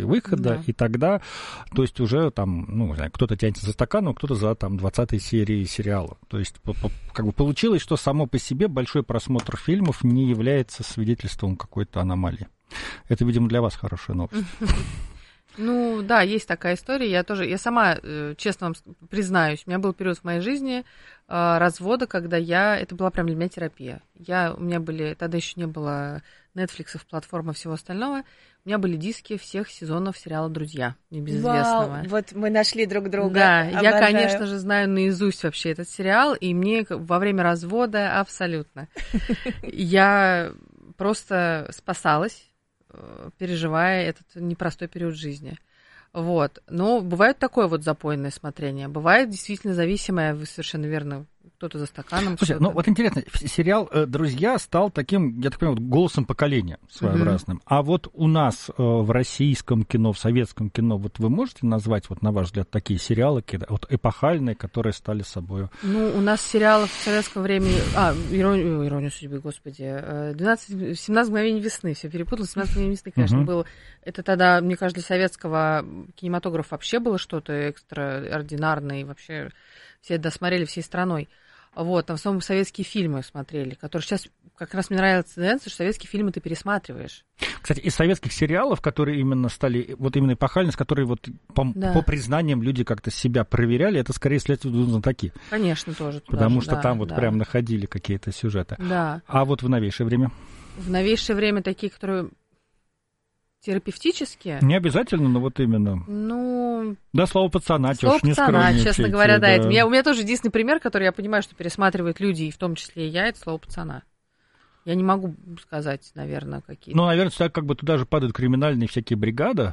выхода, и тогда, то есть уже там, ну, не знаю, кто-то тянется за стаканом, кто-то за там 20-й серией сериала. То есть как бы получилось, что само по себе большой просмотр фильмов не является свидетельством какой-то аномалии. Это, видимо, для вас хорошая новость. Ну, да, есть такая история. Я сама, честно вам признаюсь, у меня был период в моей жизни развода, когда это была прям для меня терапия. У меня были, тогда еще не было Netflix, платформы, всего остального. У меня были диски всех сезонов сериала «Друзья», небезызвестного. Вау, вот мы нашли друг друга. Да, обожаю. Я, конечно же, знаю наизусть вообще этот сериал, и мне во время развода абсолютно. Я просто спасалась, переживая этот непростой период жизни. Вот. Но бывает такое вот запойное смотрение. Бывает действительно зависимое, вы совершенно верно, кто-то за стаканом. Слушай, ну вот интересно, сериал «Друзья» стал таким, я так понимаю, голосом поколения своеобразным. А вот у нас в российском кино, в советском кино, вот вы можете назвать, вот на ваш взгляд, такие сериалы, вот эпохальные, которые стали собой? Ну, у нас сериалов в советском времени... «Иронию судьбы», господи. 17 мгновений весны, все перепутала. 17 мгновений весны, конечно, было. Это тогда, мне кажется, для советского кинематографа вообще было что-то экстраординарное, и вообще все это досмотрели всей страной. Вот, там в основном советские фильмы смотрели, которые сейчас как раз мне нравится тенденция, что советские фильмы ты пересматриваешь. Кстати, из советских сериалов, которые именно стали, вот именно эпохальны, с которой вот по признаниям люди как-то себя проверяли, это скорее «Следствие ведут знатоки». Конечно, тоже. Потому что там вот прям находили какие-то сюжеты. Да. А вот в новейшее время? В новейшее время такие, которые... терапевтические? Не обязательно, но вот именно. Ну... Да, «Слово пацана», «Слово не пацана», честно говоря, да. да. Это, у меня тоже единственный пример, который я понимаю, что пересматривают люди, и в том числе и я, это «Слово пацана». Я не могу сказать, наверное, какие-то. Ну, наверное, как бы туда же падают криминальные всякие бригады.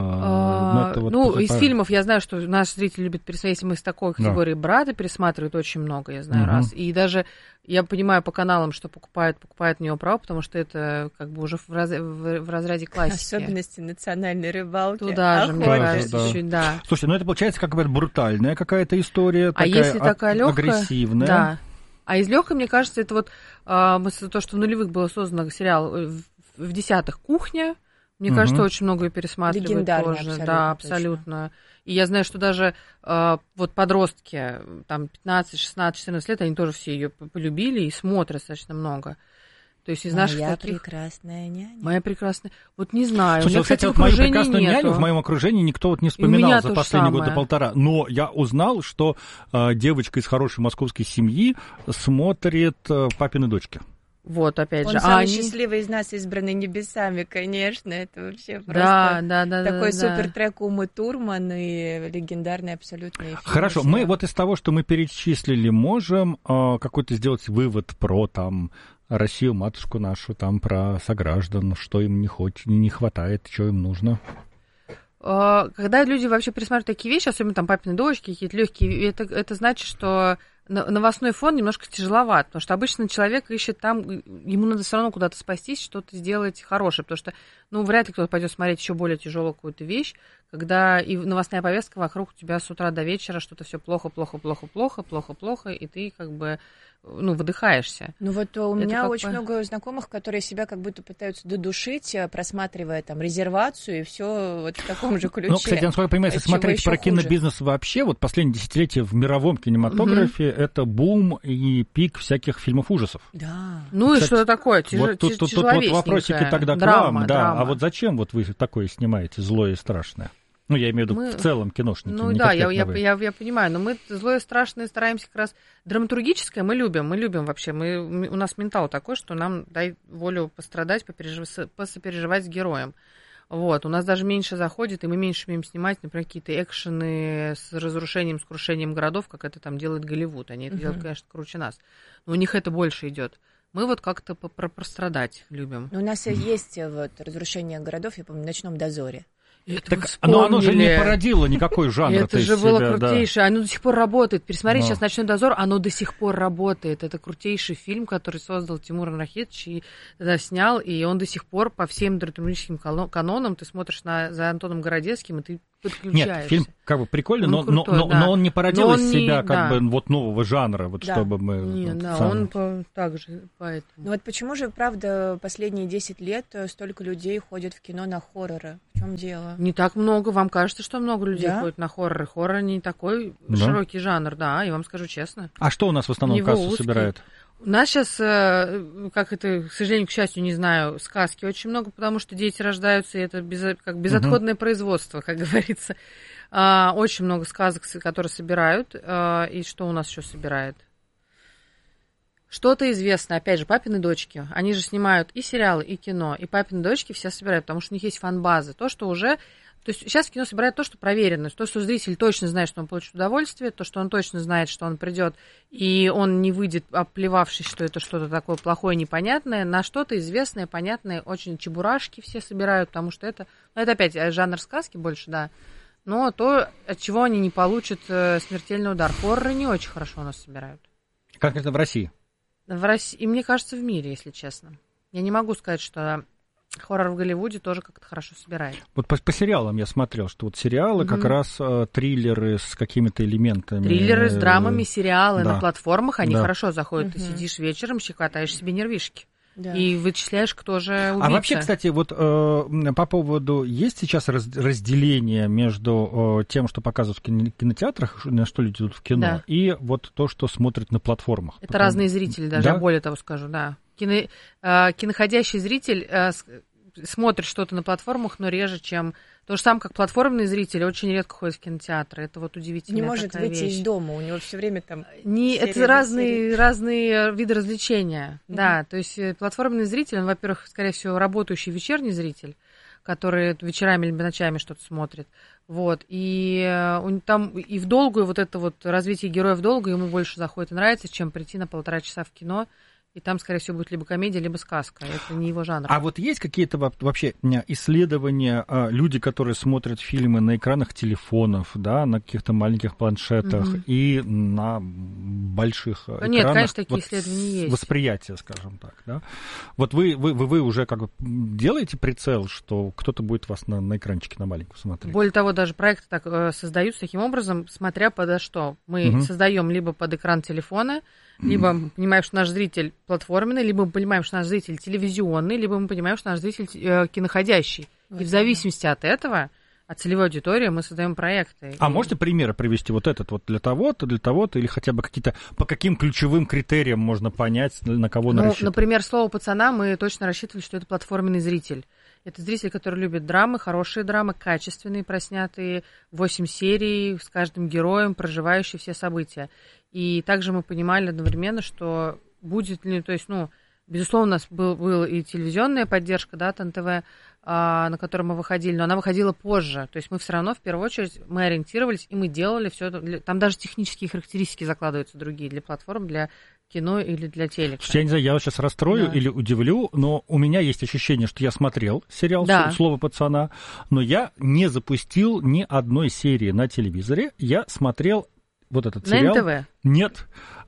Из фильмов я знаю, что наш зритель любит пересмотреть, если мы из такой категории «Брата» пересматривают очень много, я знаю, раз. И даже я понимаю по каналам, что покупают на него право, потому что это как бы уже в разряде классики. Особенности национальной рыбалки. Туда же, мне кажется, чуть-то, да. Слушайте, ну это получается как бы брутальная какая-то история, такая если такая легкая, агрессивная. Да. А из легкой, мне кажется, это вот то, что в нулевых было создано сериал в десятых «Кухня». Мне кажется, очень много ее пересматривают. Легендарный, тоже. абсолютно. Да, абсолютно. Точно. И я знаю, что даже вот подростки, там 15, 16, 14 лет, они тоже все ее полюбили и смотрят достаточно много. То есть из наших «Моя таких... прекрасная няня». «Моя прекрасная». Вот не знаю. Слушай, у меня, кстати, вот «Мою прекрасную нету. няню» в моем окружении никто вот не вспоминал за последний год-полтора. Но я узнал, что девочка из хорошей московской семьи смотрит «Папины дочки». Вот, опять Он же. самый счастливый из нас, избранный небесами, конечно. Это вообще просто такой супертрек Умы Турман и легендарный абсолютно. Хорошо, мы вот из того, что мы перечислили, можем какой-то сделать вывод про там Россию, матушку нашу, там про сограждан, что им не хватает, что им нужно? Когда люди вообще пересматривают такие вещи, особенно там «Папины дочки», какие-то легкие, это значит, что новостной фон немножко тяжеловат, потому что обычно человек ищет там, ему надо все равно куда-то спастись, что-то сделать хорошее, потому что, вряд ли кто-то пойдет смотреть еще более тяжелую какую-то вещь, когда и новостная повестка вокруг тебя с утра до вечера, что-то все плохо, и ты как бы выдыхаешься. Ну вот у меня очень много знакомых, которые себя как будто пытаются додушить, просматривая там «Резервацию» и все вот в таком же ключе. Ну, кстати, насколько я понимаю, если смотреть про кинобизнес вообще, вот последние десятилетия в мировом кинематографе это бум и пик всяких фильмов ужасов. Да. Ну и что такое? Вот тут вопросики тогда к вам, да. А вот зачем вот вы такое снимаете, злое и страшное? Ну, я имею в виду в целом киношники. Ну да, я понимаю, но мы злое и страшное стараемся как раз... Драматургическое мы любим вообще. У нас ментал такой, что нам дай волю пострадать, посопереживать с героем. Вот, у нас даже меньше заходит, и мы меньше умеем снимать, например, какие-то экшены с разрушением, с крушением городов, как это там делает Голливуд. Они это делают, конечно, круче нас. Но у них это больше идет. Мы вот как-то прострадать любим. У нас есть вот разрушение городов, я помню, в «Ночном дозоре». Но оно же не породило никакой жанр. Это же было крутейшее. Оно до сих пор работает. Пересмотрите сейчас «Ночной дозор», оно до сих пор работает. Это крутейший фильм, который создал Тимур Анрахетович и снял, и он до сих пор по всем драматургическим канонам, ты смотришь за Антоном Городецким, и ты подключаешься. Нет, фильм как бы прикольный, но он не породил из себя как бы вот нового жанра, вот чтобы мы... Нет, он также поэтому. Ну вот почему же, правда, последние 10 лет столько людей ходят в кино на хорроры? В чем дело? Не так много. Вам кажется, что много людей ходят на хорроры? Хоррор не такой широкий жанр, да, я вам скажу честно. А что у нас в основном кассу собирает? У нас сейчас, как это, к сожалению, к счастью, не знаю, сказки очень много, потому что дети рождаются, и это безотходное производство, как говорится. Очень много сказок, которые собирают. И что у нас еще собирает? Что-то известно. Опять же, папины дочки. Они же снимают и сериалы, и кино. И папины дочки все собирают, потому что у них есть фан-база. То, что уже... То есть сейчас в кино собирают то, что проверено, то, что зритель точно знает, что он получит удовольствие, то, что он точно знает, что он придет, и он не выйдет, оплевавшись, что это что-то такое плохое, непонятное, на что-то известное, понятное, очень чебурашки все собирают, потому что это опять жанр сказки больше, да, но то, от чего они не получат смертельный удар. Хорроры не очень хорошо у нас собирают. Конкретно в России? В России, и мне кажется, в мире, если честно. Я не могу сказать, что... Хоррор в Голливуде тоже как-то хорошо собирает. Вот по сериалам я смотрел, что вот сериалы как раз триллеры с какими-то элементами. Триллеры с драмами, сериалы на платформах, они хорошо заходят. Ты сидишь вечером, щекотаешь себе нервишки. Да. И вычисляешь, кто же убийца. А вообще, кстати, вот по поводу... Есть сейчас разделение между тем, что показывают в кинотеатрах, на что люди идут в кино, и вот то, что смотрят на платформах? Это разные зрители даже, я более того скажу, да. Киноходящий зритель смотрит что-то на платформах, но реже, чем... То же самое, как платформенный зритель, очень редко ходит в кинотеатры. Это вот удивительно. Не может выйти из дома, у него все время там... Это разные виды развлечения. Да, то есть платформенный зритель, он, во-первых, скорее всего, работающий вечерний зритель, который вечерами или ночами что-то смотрит. Вот. И там и в долгую вот это вот развитие героя в долгую ему больше заходит и нравится, чем прийти на 1,5 часа в кино. И там, скорее всего, будет либо комедия, либо сказка. Это не его жанр. А вот есть какие-то вообще исследования, люди, которые смотрят фильмы на экранах телефонов, да, на каких-то маленьких планшетах и на больших экранах? Нет, конечно, такие исследования есть. Восприятие, скажем так, да? Вот вы уже как бы делаете прицел, что кто-то будет вас на экранчике на маленьком смотреть? Более того, даже проекты так создаются таким образом, смотря подо что. Мы создаем либо под экран телефона, либо мы понимаем, что наш зритель платформенный, либо мы понимаем, что наш зритель телевизионный, либо мы понимаем, что наш зритель киноходящий. И в зависимости от этого, от целевой аудитории, мы создаем проекты. А можете примеры привести вот этот вот для того-то, или хотя бы какие-то, по каким ключевым критериям можно понять, на кого рассчитывать? Например, «Слово пацана» мы точно рассчитывали, что это платформенный зритель. Это зритель, который любит драмы, хорошие драмы, качественные, проснятые, 8 серий, с каждым героем, проживающие все события. И также мы понимали одновременно, что будет ли, то есть, безусловно, у нас была и телевизионная поддержка, да, ТНТВ, на которой мы выходили, но она выходила позже. То есть мы все равно, в первую очередь, мы ориентировались, и мы делали все это. Там даже технические характеристики закладываются другие для платформ, для кино или для телека. Я не знаю, я вас сейчас расстрою или удивлю, но у меня есть ощущение, что я смотрел сериал «Слово пацана», но я не запустил ни одной серии на телевизоре. Я смотрел вот этот сериал. На НТВ? Нет.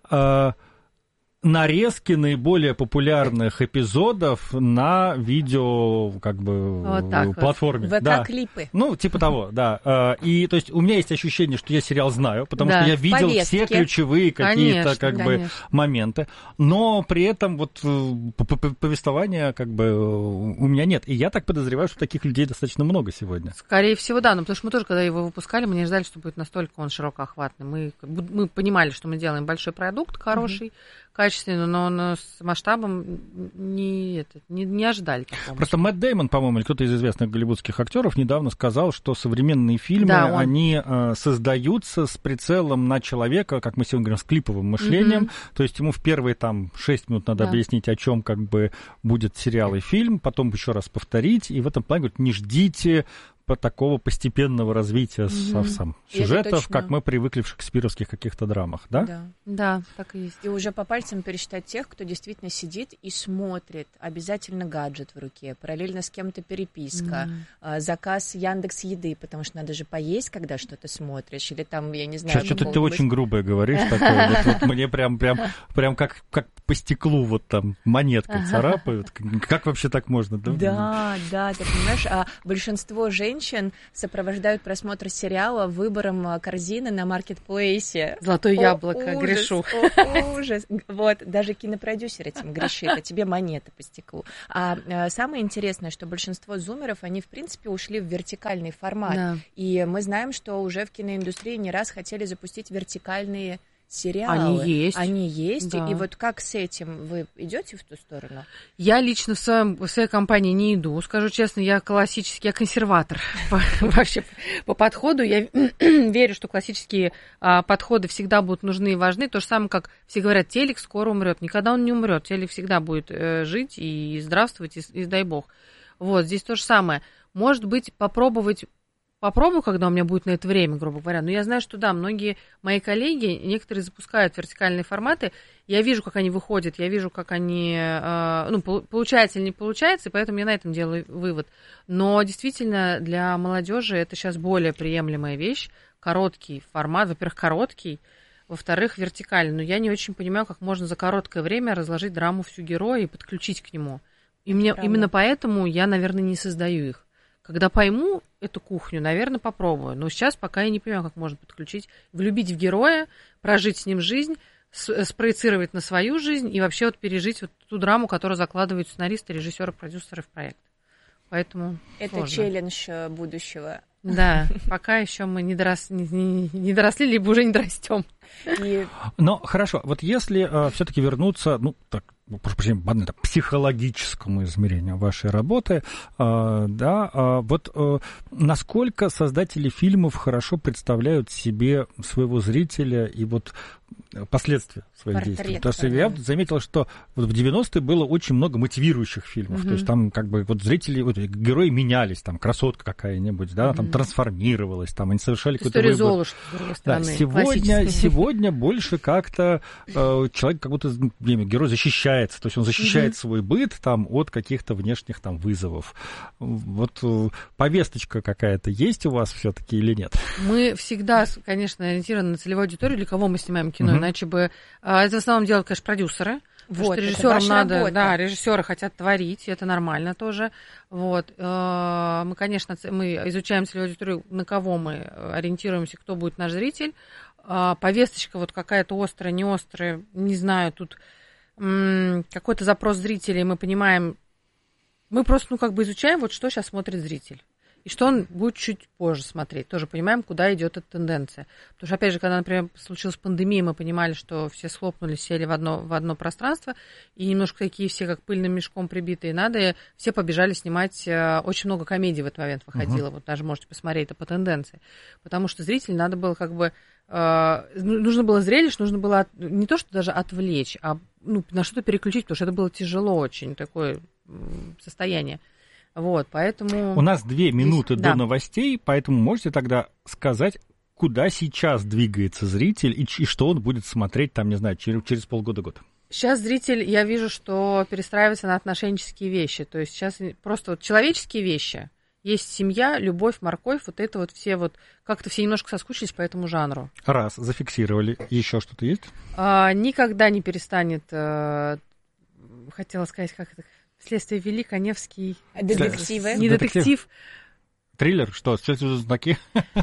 Нарезки наиболее популярных эпизодов на видео, платформе. ВК-клипы. Типа того, да. И, то есть, у меня есть ощущение, что я сериал знаю, потому что я видел все ключевые какие-то, моменты. Но при этом повествования, у меня нет. И я так подозреваю, что таких людей достаточно много сегодня. Скорее всего, да. Но потому что мы тоже, когда его выпускали, мы не ждали, что будет настолько он широкоохватный. Мы понимали, что мы делаем большой продукт, хороший, качественно, но он с масштабом не ожидали такого. Просто Мэтт Дэймон, по-моему, или кто-то из известных голливудских актеров недавно сказал, что современные фильмы, они создаются с прицелом на человека, как мы сегодня говорим, с клиповым мышлением. То есть ему в первые 6 минут надо объяснить, о чем будет сериал и фильм, потом еще раз повторить. И в этом плане не ждите такого постепенного развития сюжетов, как мы привыкли в шекспировских каких-то драмах, да? Да, так и есть. И уже по пальцам пересчитать тех, кто действительно сидит и смотрит, обязательно гаджет в руке, параллельно с кем-то переписка, заказ Яндекс.Еды, потому что надо же поесть, когда что-то смотришь, или там, я не знаю... Сейчас что-то ты очень грубое говоришь такое, вот мне прям как по стеклу монеткой царапают. Как вообще так можно? Да, ты понимаешь, а большинство женщин женщин сопровождают просмотр сериала выбором корзины на маркетплейсе. Золотое яблоко, ужас, грешу. Ужас. Вот, даже кинопродюсер этим грешит, а тебе монеты по стеклу. А самое интересное, что большинство зумеров, они, в принципе, ушли в вертикальный формат. Да. И мы знаем, что уже в киноиндустрии не раз хотели запустить вертикальные сериалы. Они есть. Да. И вот как с этим? Вы идете в ту сторону? Я лично в своей компании не иду. Скажу честно, я консерватор вообще по подходу. Я верю, что классические подходы всегда будут нужны и важны. То же самое, как все говорят, телек скоро умрет. Никогда он не умрет. Телек всегда будет жить и здравствовать, и дай бог. Вот, здесь то же самое. Может быть, попробую, когда у меня будет на это время, грубо говоря. Но я знаю, что да, многие мои коллеги, некоторые запускают вертикальные форматы. Я вижу, как они выходят, я вижу, как они, получается или не получается, и поэтому я на этом делаю вывод. Но действительно, для молодежи это сейчас более приемлемая вещь. Короткий формат, во-первых, короткий, во-вторых, вертикальный. Но я не очень понимаю, как можно за короткое время разложить драму всю героя и подключить к нему. И именно поэтому я, наверное, не создаю их. Когда пойму эту кухню, наверное, попробую. Но сейчас пока я не понимаю, как можно подключить, влюбить в героя, прожить с ним жизнь, спроецировать на свою жизнь и вообще вот пережить вот ту драму, которую закладывают сценаристы, режиссеры, продюсеры в проект. Поэтому это сложно. Челлендж будущего. Да, пока еще мы не доросли, либо уже не дорастем. Но хорошо, вот если все-таки вернуться, прошу прощения, к психологическому измерению вашей работы, насколько создатели фильмов хорошо представляют себе своего зрителя и вот последствия своих действий. Потому что я заметил, что вот в 90-е было очень много мотивирующих фильмов. То есть там как бы вот зрители, герои менялись, там красотка какая-нибудь, да, там трансформировалась, там они совершали какой-то выбор. Золушки, с другой стороны. Да, сегодня больше как-то человек как будто герой защищается, то есть он защищает свой быт там от каких-то внешних там вызовов. Вот повесточка какая-то есть у вас все-таки или нет? Мы всегда, конечно, ориентированы на целевую аудиторию, для кого мы снимаем кино, иначе бы... Это в основном делают, конечно, продюсеры. Вот, режиссерам надо, работа. Да, режиссеры хотят творить, это нормально тоже. Вот. Мы, конечно, мы изучаем целевую аудиторию, на кого мы ориентируемся, кто будет наш зритель. Повесточка вот какая-то острая, не острая, не знаю, тут какой-то запрос зрителей, мы понимаем, мы просто, изучаем, вот что сейчас смотрит зритель. И что он будет чуть позже смотреть. Тоже понимаем, куда идет эта тенденция. Потому что, опять же, когда, например, случилась пандемия, мы понимали, что все схлопнулись, сели в одно пространство, и немножко такие все, как пыльным мешком прибитые надо, все побежали снимать. Очень много комедий в этот момент выходило. Вот даже можете посмотреть это по тенденции. Потому что зритель надо было нужно было зрелищ, нужно было не то, что даже отвлечь, а на что-то переключить, потому что это было тяжело очень, такое состояние. Вот, поэтому... У нас 2 минуты до новостей, поэтому можете тогда сказать, куда сейчас двигается зритель и что он будет смотреть, там, не знаю, через полгода-год? Сейчас зритель, я вижу, что перестраивается на отношенческие вещи. То есть сейчас просто человеческие вещи. Есть семья, любовь, морковь, вот это вот все вот... Как-то все немножко соскучились по этому жанру. Раз, зафиксировали. Еще что-то есть? Никогда не перестанет... Хотела сказать, как это... «Следствие вели», Коневский. Детективы. Не детектив. Триллер? Что? Знаки?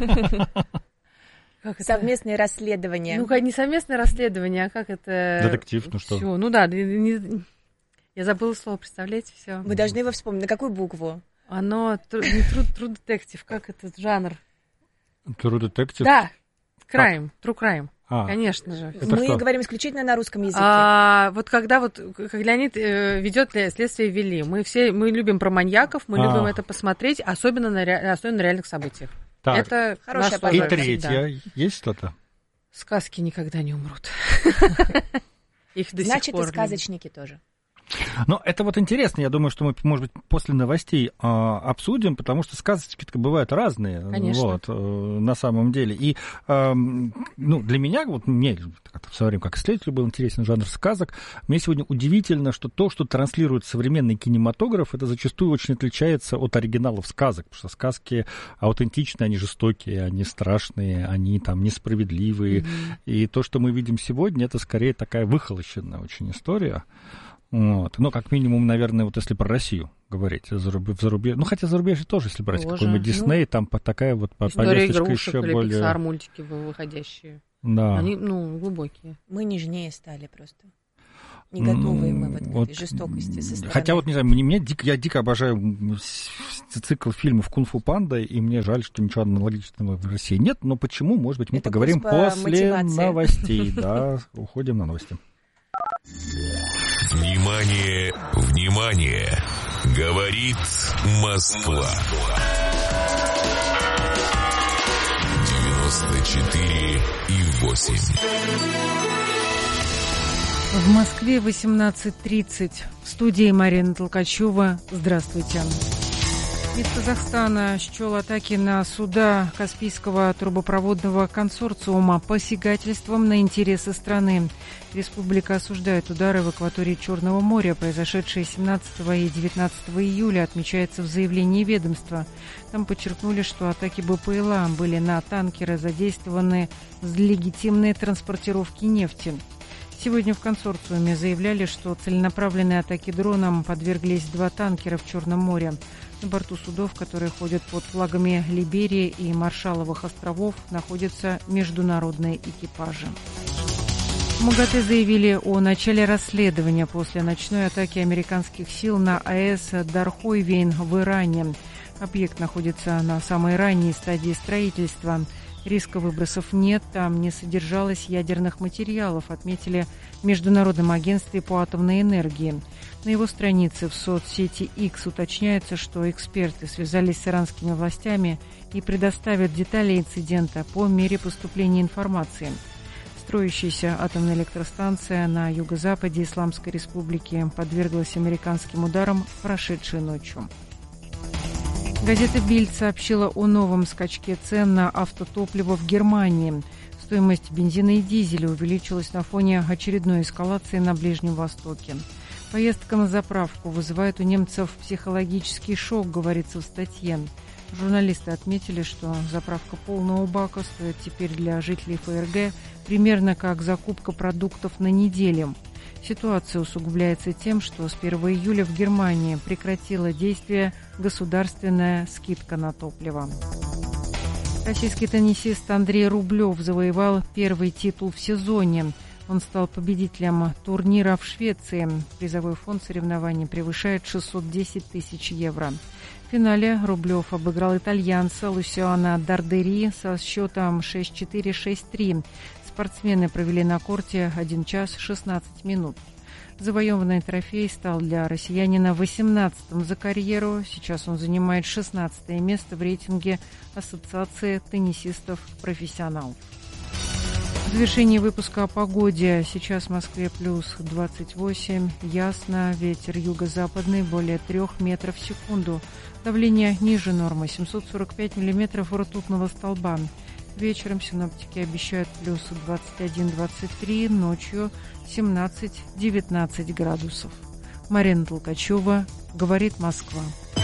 Совместные расследования. Не совместное расследование, а как это... Детектив, что? Всё, я забыла слово, представляете, все. Мы должны его вспомнить. На какую букву? Оно не True Detective, как этот жанр? True Detective? Да, Crime, True Crime. Конечно же. Мы говорим исключительно на русском языке. Вот когда как Леонид ведет «Следствие вели», мы любим про маньяков, мы любим это посмотреть, особенно на реальных событиях. Так. Это хорошая И третье. Есть что-то? Сказки никогда не умрут. Их до Значит, сих пор и сказочники тоже. Но это вот интересно, я думаю, что мы, может быть, после новостей обсудим, потому что сказочки бывают разные. Конечно. На самом деле. И для меня, мне в свое время как исследователю был интересен жанр сказок. Мне сегодня удивительно, что то, что транслирует современный кинематограф, это зачастую очень отличается от оригиналов сказок, потому что сказки аутентичные, они жестокие, они страшные, они там несправедливые. И то, что мы видим сегодня, это скорее такая выхолощенная очень история. Вот. Ну, как минимум, наверное, вот если про Россию говорить, в зарубежье. Ну, хотя зарубежье тоже, если брать какой-нибудь Дисней, там такая вот повесточка еще или более... Pixar мультики выходящие. Да. Они, глубокие. Мы нежнее стали просто. Не готовы мы вот к этой жестокости со стороны. Хотя вот, не знаю, я дико обожаю цикл фильмов «Кунг-фу панда», и мне жаль, что ничего аналогичного в России нет, но почему, может быть, мы поговорим после новостей. Да, уходим на новости. Внимание, внимание! Говорит Москва. 94,8. В Москве 18:30. В студии Марина Толкачева. Здравствуйте. МИД Казахстана счел атаки на суда Каспийского трубопроводного консорциума посягательством на интересы страны. Республика осуждает удары в акватории Черного моря, произошедшие 17 и 19 июля, отмечается в заявлении ведомства. Там подчеркнули, что атаки БПЛА были на танкеры, задействованы в легитимной транспортировке нефти. Сегодня в консорциуме заявляли, что целенаправленные атаки дроном подверглись 2 танкера в Черном море. На борту судов, которые ходят под флагами Либерии и Маршалловых островов, находятся международные экипажи. В МАГАТЭ заявили о начале расследования после ночной атаки американских сил на АЭС Дархойвейн в Иране. Объект находится на самой ранней стадии строительства. Риска выбросов нет, там не содержалось ядерных материалов, отметили в Международном агентстве по атомной энергии. На его странице в соцсети X уточняется, что эксперты связались с иранскими властями и предоставят детали инцидента по мере поступления информации. Строящаяся атомная электростанция на юго-западе Исламской Республики подверглась американским ударам прошедшей ночью. Газета «Бильд» сообщила о новом скачке цен на автотопливо в Германии. Стоимость бензина и дизеля увеличилась на фоне очередной эскалации на Ближнем Востоке. Поездка на заправку вызывает у немцев психологический шок, говорится в статье. Журналисты отметили, что заправка полного бака стоит теперь для жителей ФРГ примерно как закупка продуктов на неделю. Ситуация усугубляется тем, что с 1 июля в Германии прекратила действие государственная скидка на топливо. Российский теннисист Андрей Рублев завоевал первый титул в сезоне. Он стал победителем турнира в Швеции. Призовой фонд соревнований превышает 610 тысяч евро. В финале Рублев обыграл итальянца Лусиано Дардери со счетом 6-4, 6-3. Спортсмены провели на корте 1 час 16 минут. Завоеванный трофей стал для россиянина 18-м за карьеру. Сейчас он занимает 16-е место в рейтинге Ассоциации теннисистов-профессионалов. В завершении выпуска о погоде. Сейчас в Москве плюс 28, ясно, ветер юго-западный более 3 метров в секунду. Давление ниже нормы 745 миллиметров ртутного столба. Вечером синоптики обещают плюс 21-23, ночью 17-19 градусов. Марина Толкачева, говорит Москва.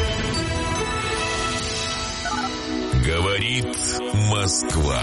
Говорит Москва.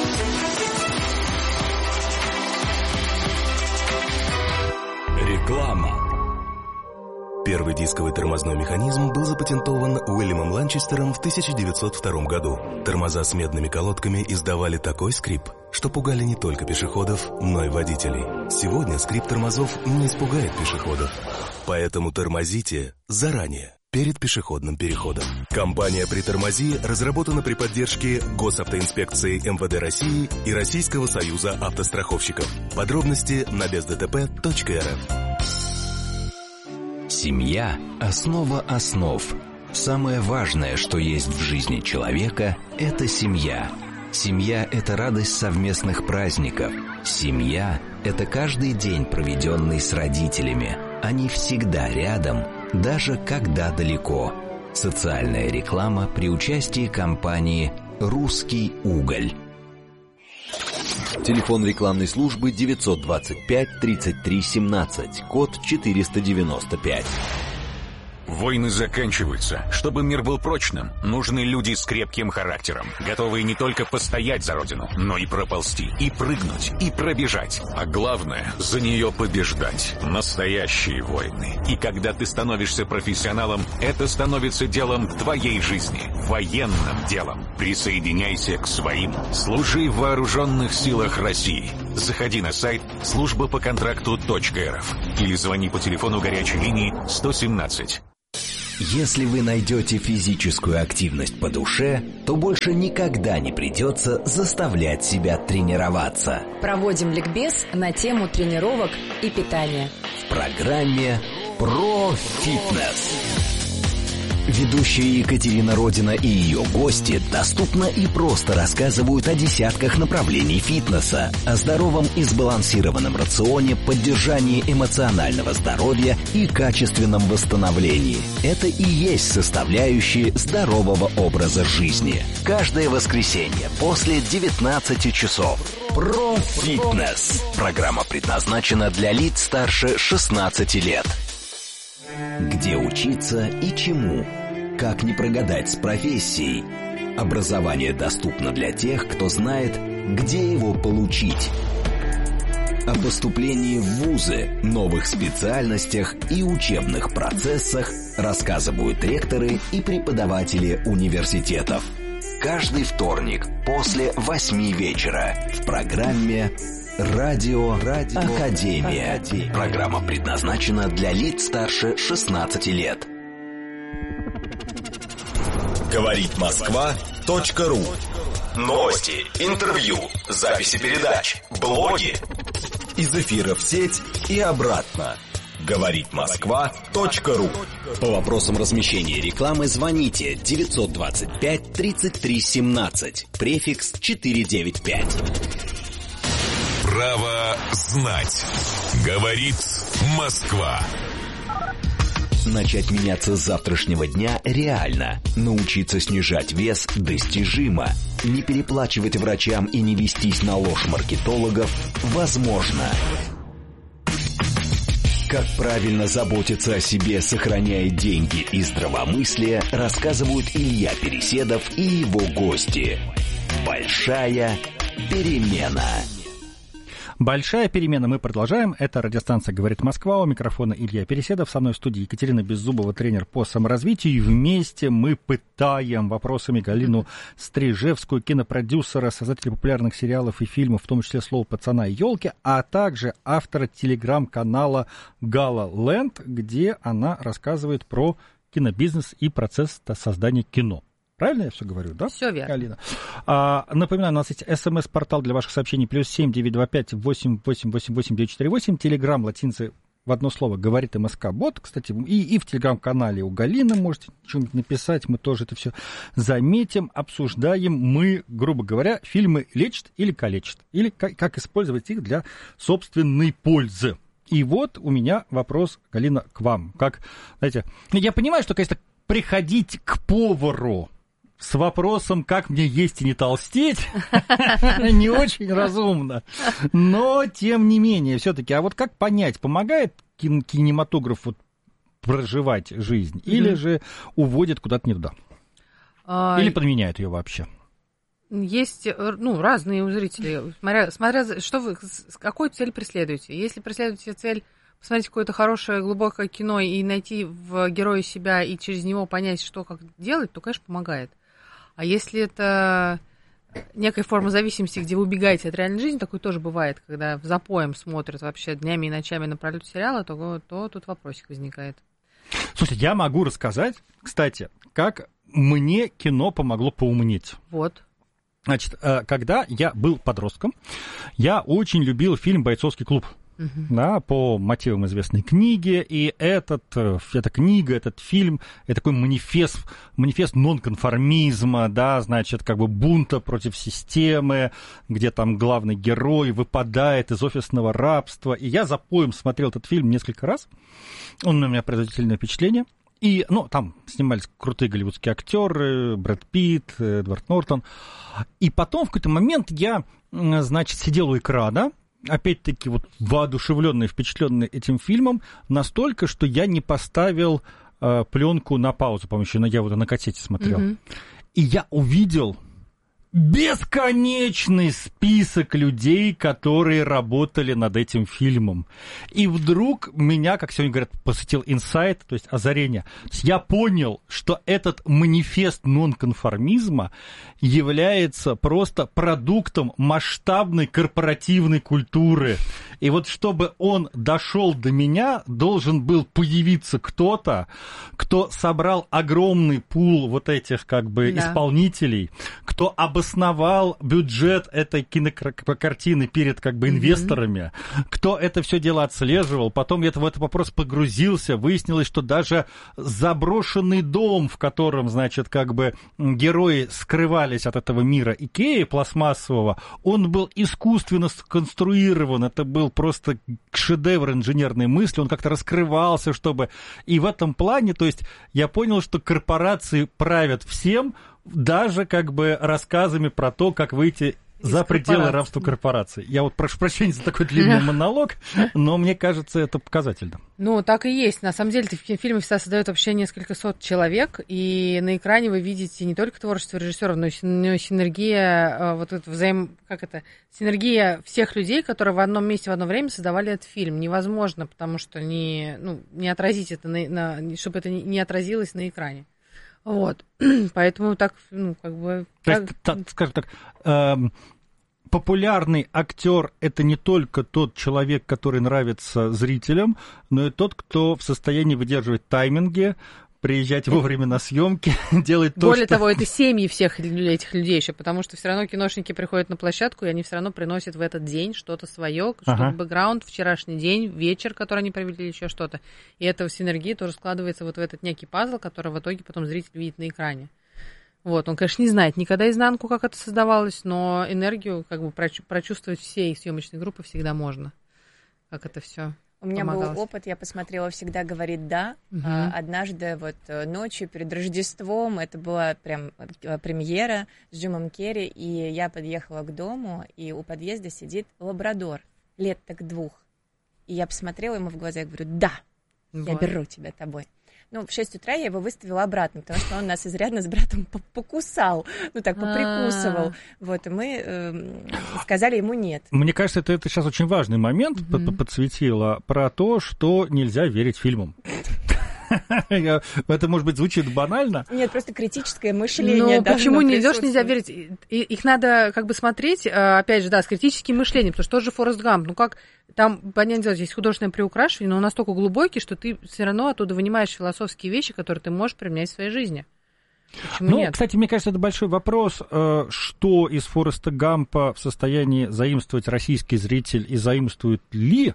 Реклама. Первый дисковый тормозной механизм был запатентован Уильямом Ланчестером в 1902 году. Тормоза с медными колодками издавали такой скрип, что пугали не только пешеходов, но и водителей. Сегодня скрип тормозов не испугает пешеходов. Поэтому тормозите заранее, перед пешеходным переходом. Компания «Притормози» разработана при поддержке Госавтоинспекции МВД России и Российского союза автостраховщиков. Подробности на бездтп.рф. Семья – основа основ. Самое важное, что есть в жизни человека – это семья. Семья – это радость совместных праздников. Семья – это каждый день, проведенный с родителями. Они всегда рядом, даже когда далеко. Социальная реклама при участии компании «Русский уголь». Телефон рекламной службы 925 33 17, код 495. Войны заканчиваются. Чтобы мир был прочным, нужны люди с крепким характером, готовые не только постоять за родину, но и проползти, и прыгнуть, и пробежать. А главное, за нее побеждать. Настоящие войны. И когда ты становишься профессионалом, это становится делом твоей жизни. Военным делом. Присоединяйся к своим. Служи в вооруженных силах России. Заходи на сайт службапоконтракту.рф или звони по телефону горячей линии 117. Если вы найдете физическую активность по душе, то больше никогда не придется заставлять себя тренироваться. Проводим ликбез на тему тренировок и питания. В программе «Про фитнес». Ведущие Екатерина Родина и ее гости доступно и просто рассказывают о десятках направлений фитнеса, о здоровом и сбалансированном рационе, поддержании эмоционального здоровья и качественном восстановлении. Это и есть составляющие здорового образа жизни. Каждое воскресенье после 19 часов. Про фитнес. Программа предназначена для лиц старше 16 лет. Где учиться и чему? Как не прогадать с профессией? Образование доступно для тех, кто знает, где его получить. О поступлении в вузы, новых специальностях и учебных процессах рассказывают ректоры и преподаватели университетов. Каждый вторник после 8 вечера в программе «Радио Академия». Программа предназначена для лиц старше 16 лет. Говорит Москва.ру. Новости, интервью, записи передач, блоги. Из эфира в сеть и обратно. Говорит Москва.ру. По вопросам размещения рекламы звоните 925 33 17, префикс 495. Право знать. Говорит Москва. Начать меняться с завтрашнего дня реально. Научиться снижать вес достижимо. Не переплачивать врачам и не вестись на ложь маркетологов возможно. Как правильно заботиться о себе, сохраняя деньги и здравомыслие, рассказывают Илья Переседов и его гости. Большая перемена. Большая перемена. Мы продолжаем. Это радиостанция «Говорит Москва». У микрофона Илья Переседов. Со мной в студии Екатерина Беззубова, тренер по саморазвитию. И вместе мы пытаем вопросами Галину Стрижевскую, кинопродюсера, создателя популярных сериалов и фильмов, в том числе «Слово пацана» и «Елки», а также автора телеграм-канала «Гала Ленд», где она рассказывает про кинобизнес и процесс создания кино. Правильно я все говорю, да? Все верно. Алина. Напоминаю, у нас есть СМС-портал для ваших сообщений +7 925 888 948. Телеграм латинцы в одно слово говорит МСК-бот. Кстати, и в телеграм-канале у Галины можете что-нибудь написать. Мы тоже это все заметим, обсуждаем. Мы, грубо говоря, фильмы лечат или калечат. Или как использовать их для собственной пользы. И вот у меня вопрос, Галина, к вам. Как, знаете, я понимаю, что, конечно, приходить к повару с вопросом, как мне есть и не толстеть, не очень разумно. Но, тем не менее, все-таки, а вот как понять, помогает кинематограф проживать жизнь, или же уводит куда-то не туда? Или подменяет ее вообще? Есть, разные у зрителей, смотря что вы, какую цель преследуете. Если преследуете цель посмотреть какое-то хорошее, глубокое кино и найти в герое себя и через него понять, что как делать, то, конечно, помогает. А если это некая форма зависимости, где вы убегаете от реальной жизни, такое тоже бывает, когда в запоем смотрят вообще днями и ночами напролёт сериала, то тут вопросик возникает. Слушайте, я могу рассказать, кстати, как мне кино помогло поумнеть. Вот. Значит, когда я был подростком, я очень любил фильм «Бойцовский клуб». Да, по мотивам известной книги, и эта книга, этот фильм, это такой манифест нонконформизма, да, значит, как бы бунта против системы, где там главный герой выпадает из офисного рабства, и я запоем смотрел этот фильм несколько раз, он на меня произвел сильное впечатление, и, там снимались крутые голливудские актеры, Брэд Питт, Эдвард Нортон, и потом в какой-то момент я, значит, сидел у экрана, опять-таки, воодушевленный, впечатленный этим фильмом, настолько, что я не поставил пленку на паузу, по-моему, еще я вот на кассете смотрел. И я увидел бесконечный список людей, которые работали над этим фильмом. И вдруг меня, как сегодня говорят, посетил инсайт, то есть озарение. Я понял, что этот манифест нонконформизма является просто продуктом масштабной корпоративной культуры. И вот чтобы он дошел до меня, должен был появиться кто-то, кто собрал огромный пул вот этих как бы исполнителей, кто обосновал бюджет этой кинокартины перед как бы инвесторами, кто это все дело отслеживал. Потом я в этот вопрос погрузился, выяснилось, что даже заброшенный дом, в котором, значит, как бы герои скрывались от этого мира Икеи пластмассового, он был искусственно сконструирован, это был просто шедевр инженерной мысли, он как-то раскрывался, чтобы... И в этом плане, то есть я понял, что корпорации правят всем, даже как бы рассказами про то, как выйти за пределы рабства корпораций. Я вот прошу прощения за такой длинный монолог, но мне кажется, это показательно. Ну, так и есть. На самом деле, в фильме всегда создают вообще несколько сот человек, и на экране вы видите не только творчество режиссеров, но и синергия, вот это синергия всех людей, которые в одном месте в одно время создавали этот фильм. Невозможно, потому что не отразить это, чтобы это не отразилось на экране. Вот, поэтому так, скажем так, популярный актер — это не только тот человек, который нравится зрителям, но и тот, кто в состоянии выдерживать тайминги, приезжать вовремя на съемки, делать то, Более того, это семьи всех этих людей еще, потому что все равно киношники приходят на площадку, и они все равно приносят в этот день что-то свое, что-то бэкграунд, вчерашний день, вечер, который они провели, еще что-то. И эта синергия тоже складывается вот в этот некий пазл, который в итоге потом зритель видит на экране. Вот, он, конечно, не знает никогда изнанку, как это создавалось, но энергию как бы прочувствовать всей съемочной группы всегда можно, как это все. У меня был опыт, я посмотрела «Всегда говорит да». Однажды вот ночью перед Рождеством, это была прям премьера с Джимом Керри, и я подъехала к дому, и у подъезда сидит лабрадор, лет так 2. И я посмотрела ему в глаза и говорю: да, я беру тебя тобой. Ну, в 6 утра я его выставила обратно, потому что он нас изрядно с братом покусал, поприкусывал. Вот, и мы сказали ему нет. Мне кажется, это сейчас очень важный момент подсветило про то, что нельзя верить фильмам. Это, может быть, звучит банально. Нет, просто критическое мышление. Ну, почему нельзя верить? Их надо как бы смотреть, опять же, с критическим мышлением, потому что тоже Форест Гамп, там, понятное дело, здесь художественное приукрашивание, но он настолько глубокий, что ты все равно оттуда вынимаешь философские вещи, которые ты можешь применять в своей жизни. Почему нет? Кстати, мне кажется, это большой вопрос, что из Фореста Гампа в состоянии заимствовать российский зритель и заимствует ли.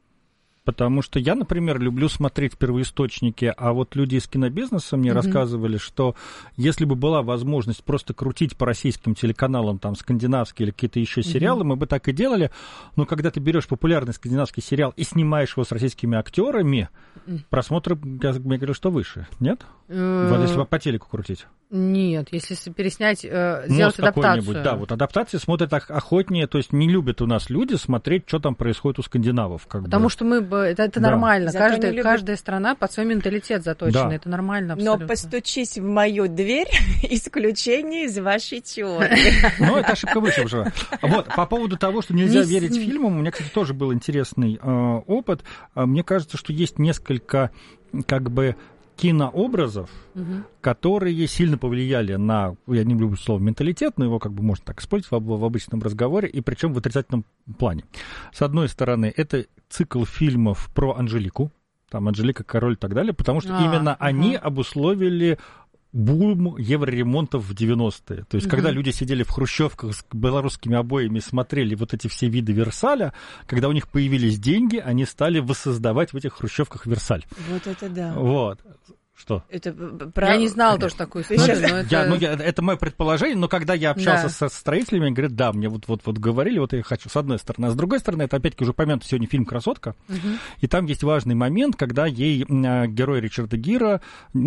Потому что я, например, люблю смотреть первоисточники, а вот люди из кинобизнеса мне рассказывали, что если бы была возможность просто крутить по российским телеканалам там скандинавские или какие-то еще сериалы, мы бы так и делали. Но когда ты берешь популярный скандинавский сериал и снимаешь его с российскими актерами, просмотры, я говорю, что выше, нет? Вот если по телеку крутить. Нет, если переснять, сделать адаптацию. Да, вот адаптации смотрят охотнее, то есть не любят у нас люди смотреть, что там происходит у скандинавов. Потому что это нормально. Каждая страна под свой менталитет заточена. Да. Это нормально абсолютно. Но постучись в мою дверь, исключение из вашей теории. Ну, это ошибка выше уже. Вот, по поводу того, что нельзя верить фильмам, у меня, кстати, тоже был интересный опыт. Мне кажется, что есть несколько, как бы, кинообразов, которые сильно повлияли на, я не люблю слово менталитет, но его как бы можно так использовать в обычном разговоре, и причем в отрицательном плане. С одной стороны, это цикл фильмов про Анжелику, там Анжелика, король и так далее, потому что именно они обусловили бум евроремонтов в 90-е. То есть, когда люди сидели в хрущевках с белорусскими обоями, смотрели вот эти все виды Версаля, когда у них появились деньги, они стали воссоздавать в этих хрущевках Версаль. Вот это да. Вот. Что? Я не знала тоже такую историю. Это мое предположение, но когда я общался со строителями, они говорят, да, мне вот говорили, вот я хочу, с одной стороны. А с другой стороны, это опять-таки уже упомянутый сегодня фильм «Красотка», и там есть важный момент, когда ей герой Ричарда Гира,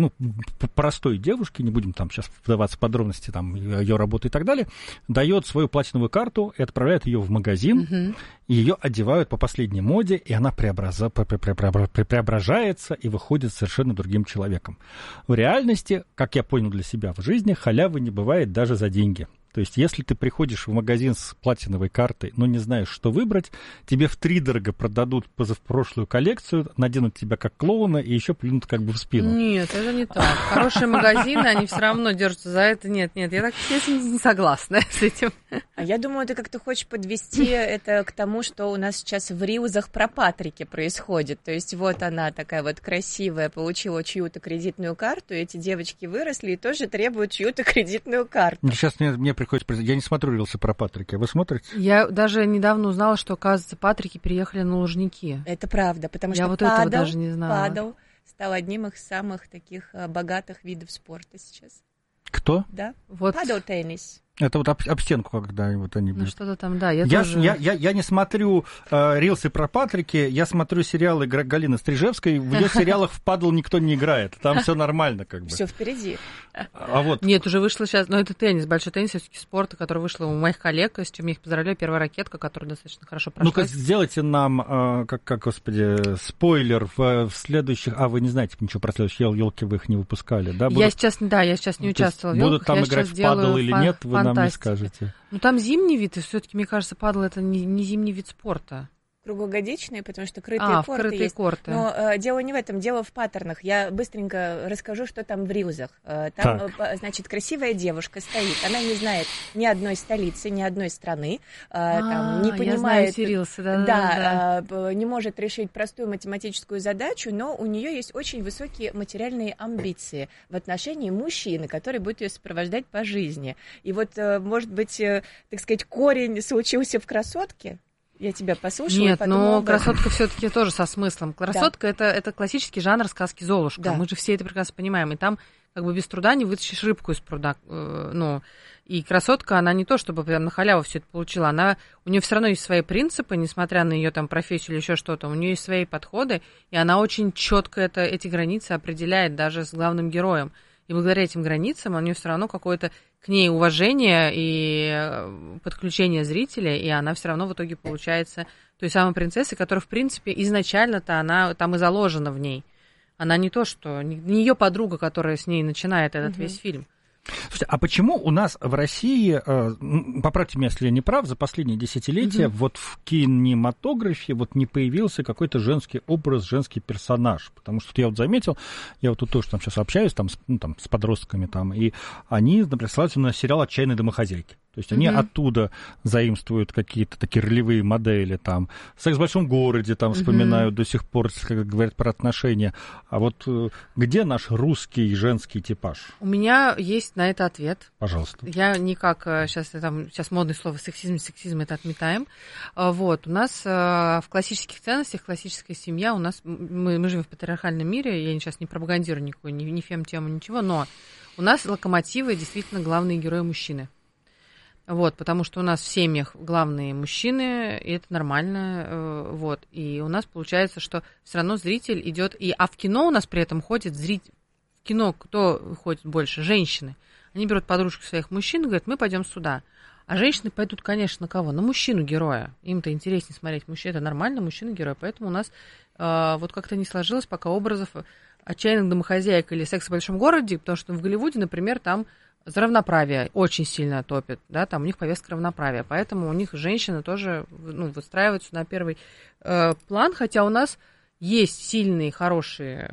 простой девушке, не будем там сейчас вдаваться в подробности, там, ее работы и так далее, дает свою платиновую карту и отправляет ее в магазин, и ее одевают по последней моде, и она преображается и выходит совершенно другим человеком. человеком. В реальности, как я понял для себя в жизни, халявы не бывает даже за деньги. То есть, если ты приходишь в магазин с платиновой картой, но не знаешь, что выбрать, тебе втридорога продадут позапрошлую коллекцию, наденут тебя как клоуна и еще плюнут как бы в спину. Нет, это не так. Хорошие магазины, они все равно держатся за это. Нет, я так не согласна с этим. А я думаю, ты как-то хочешь подвести это к тому, что у нас сейчас в рилзах про Патрики происходит. То есть вот она такая вот красивая, получила чью-то кредитную карту, и эти девочки выросли и тоже требуют чью-то кредитную карту. Сейчас мне приходится... Я не смотрю рилсы про Патрики. Вы смотрите? Я даже недавно узнала, что, оказывается, Патрики переехали на Лужники. Это правда, потому что вот этого даже не знала. Падал стал одним из самых таких богатых видов спорта сейчас. Кто? Да, вот. падал теннис. Это вот об стенку, когда вот они... Ну, что-то там, да. Я не смотрю рилсы про Патрики, я смотрю сериалы Галины Стрижевской. В ее сериалах в падл никто не играет. Там все нормально, как бы. Все впереди. А вот... Нет, уже вышло сейчас... Но это теннис, большой теннис, все-таки спорт, который вышел у моих коллег, с чем я их поздравляю. Первая ракетка, которая достаточно хорошо прошла. Ну-ка, сделайте нам, господи, спойлер в следующих... вы не знаете ничего про следующие елки, вы их не выпускали, да? Я сейчас не участвовала в елках. Будут там играть в падл или нет, вы нам не скажете. Ну, там зимний вид, и все-таки, мне кажется, падл это не зимний вид спорта. Круглогодичные, потому что крытые корты есть. Корты. Но дело не в этом, дело в паттернах. Я быстренько расскажу, что там в рилзах. Там, значит, красивая девушка стоит. Она не знает ни одной столицы, ни одной страны. Там, не понимает... Я знаю эти рилсы, да. Не может решить простую математическую задачу, но у нее есть очень высокие материальные амбиции в отношении мужчины, который будет ее сопровождать по жизни. И вот, может быть, так сказать, корень случился в красотке? Я тебя послушала. Нет, но красотка все-таки тоже со смыслом. Красотка это классический жанр сказки Золушка. Да. Мы же все это прекрасно понимаем. И там как бы без труда не вытащишь рыбку из пруда. И красотка, она не то, чтобы прям на халяву все это получила. У нее все равно есть свои принципы, несмотря на ее там профессию или еще что-то. У нее есть свои подходы, и она очень четко эти границы определяет даже с главным героем. И благодаря этим границам у нее все равно какое-то к ней уважение и подключение зрителя, и она все равно в итоге получается той самой принцессой, которая, в принципе, изначально-то она там и заложена в ней. Она не то, что... Не ее подруга, которая с ней начинает этот весь фильм. Слушайте, а почему у нас в России, поправьте меня, если я не прав, за последние десятилетия вот в кинематографе вот не появился какой-то женский образ, женский персонаж? Потому что я вот заметил, я вот тут тоже там сейчас общаюсь там, с подростками, там, и они, например, ссылаются на сериал «Отчаянные домохозяйки». То есть они оттуда заимствуют какие-то такие ролевые модели, там, «Секс в большом городе», там, вспоминают до сих пор, как говорят про отношения. А вот где наш русский женский типаж? У меня есть на это ответ. Пожалуйста. Я никак, сейчас модное слово сексизм это отметаем. Вот, у нас в классических ценностях, классическая семья, у нас, мы живем в патриархальном мире, я сейчас не пропагандирую никакую, ни фем-тему, ничего, но у нас локомотивы действительно главные герои мужчины. Вот, потому что у нас в семьях главные мужчины, и это нормально, вот. И у нас получается, что все равно зритель идет, а в кино у нас при этом ходит зритель. В кино кто ходит больше? Женщины. Они берут подружку своих мужчин и говорят, мы пойдем сюда. А женщины пойдут, конечно, на кого? На мужчину-героя. Им-то интереснее смотреть мужчин. Это нормально, мужчина-герой. Поэтому у нас вот как-то не сложилось пока образов отчаянных домохозяек или секса в большом городе, потому что в Голливуде, например, там за равноправие очень сильно топят, да, там у них повестка равноправия, поэтому у них женщины тоже выстраиваются на первый план, хотя у нас есть сильные, хорошие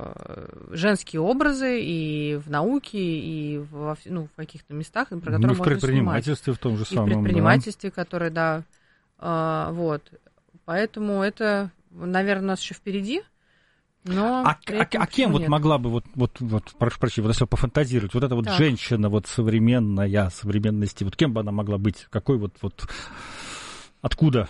женские образы и в науке, и в каких-то местах, про которые можно снимать. В предпринимательстве в том же самом. И в предпринимательстве, которое, да, вот. Поэтому это, наверное, у нас еще впереди. Но кем вот могла бы, прошу прощения, если пофантазировать, вот эта вот женщина вот современная, современности, вот кем бы она могла быть? Какой вот откуда?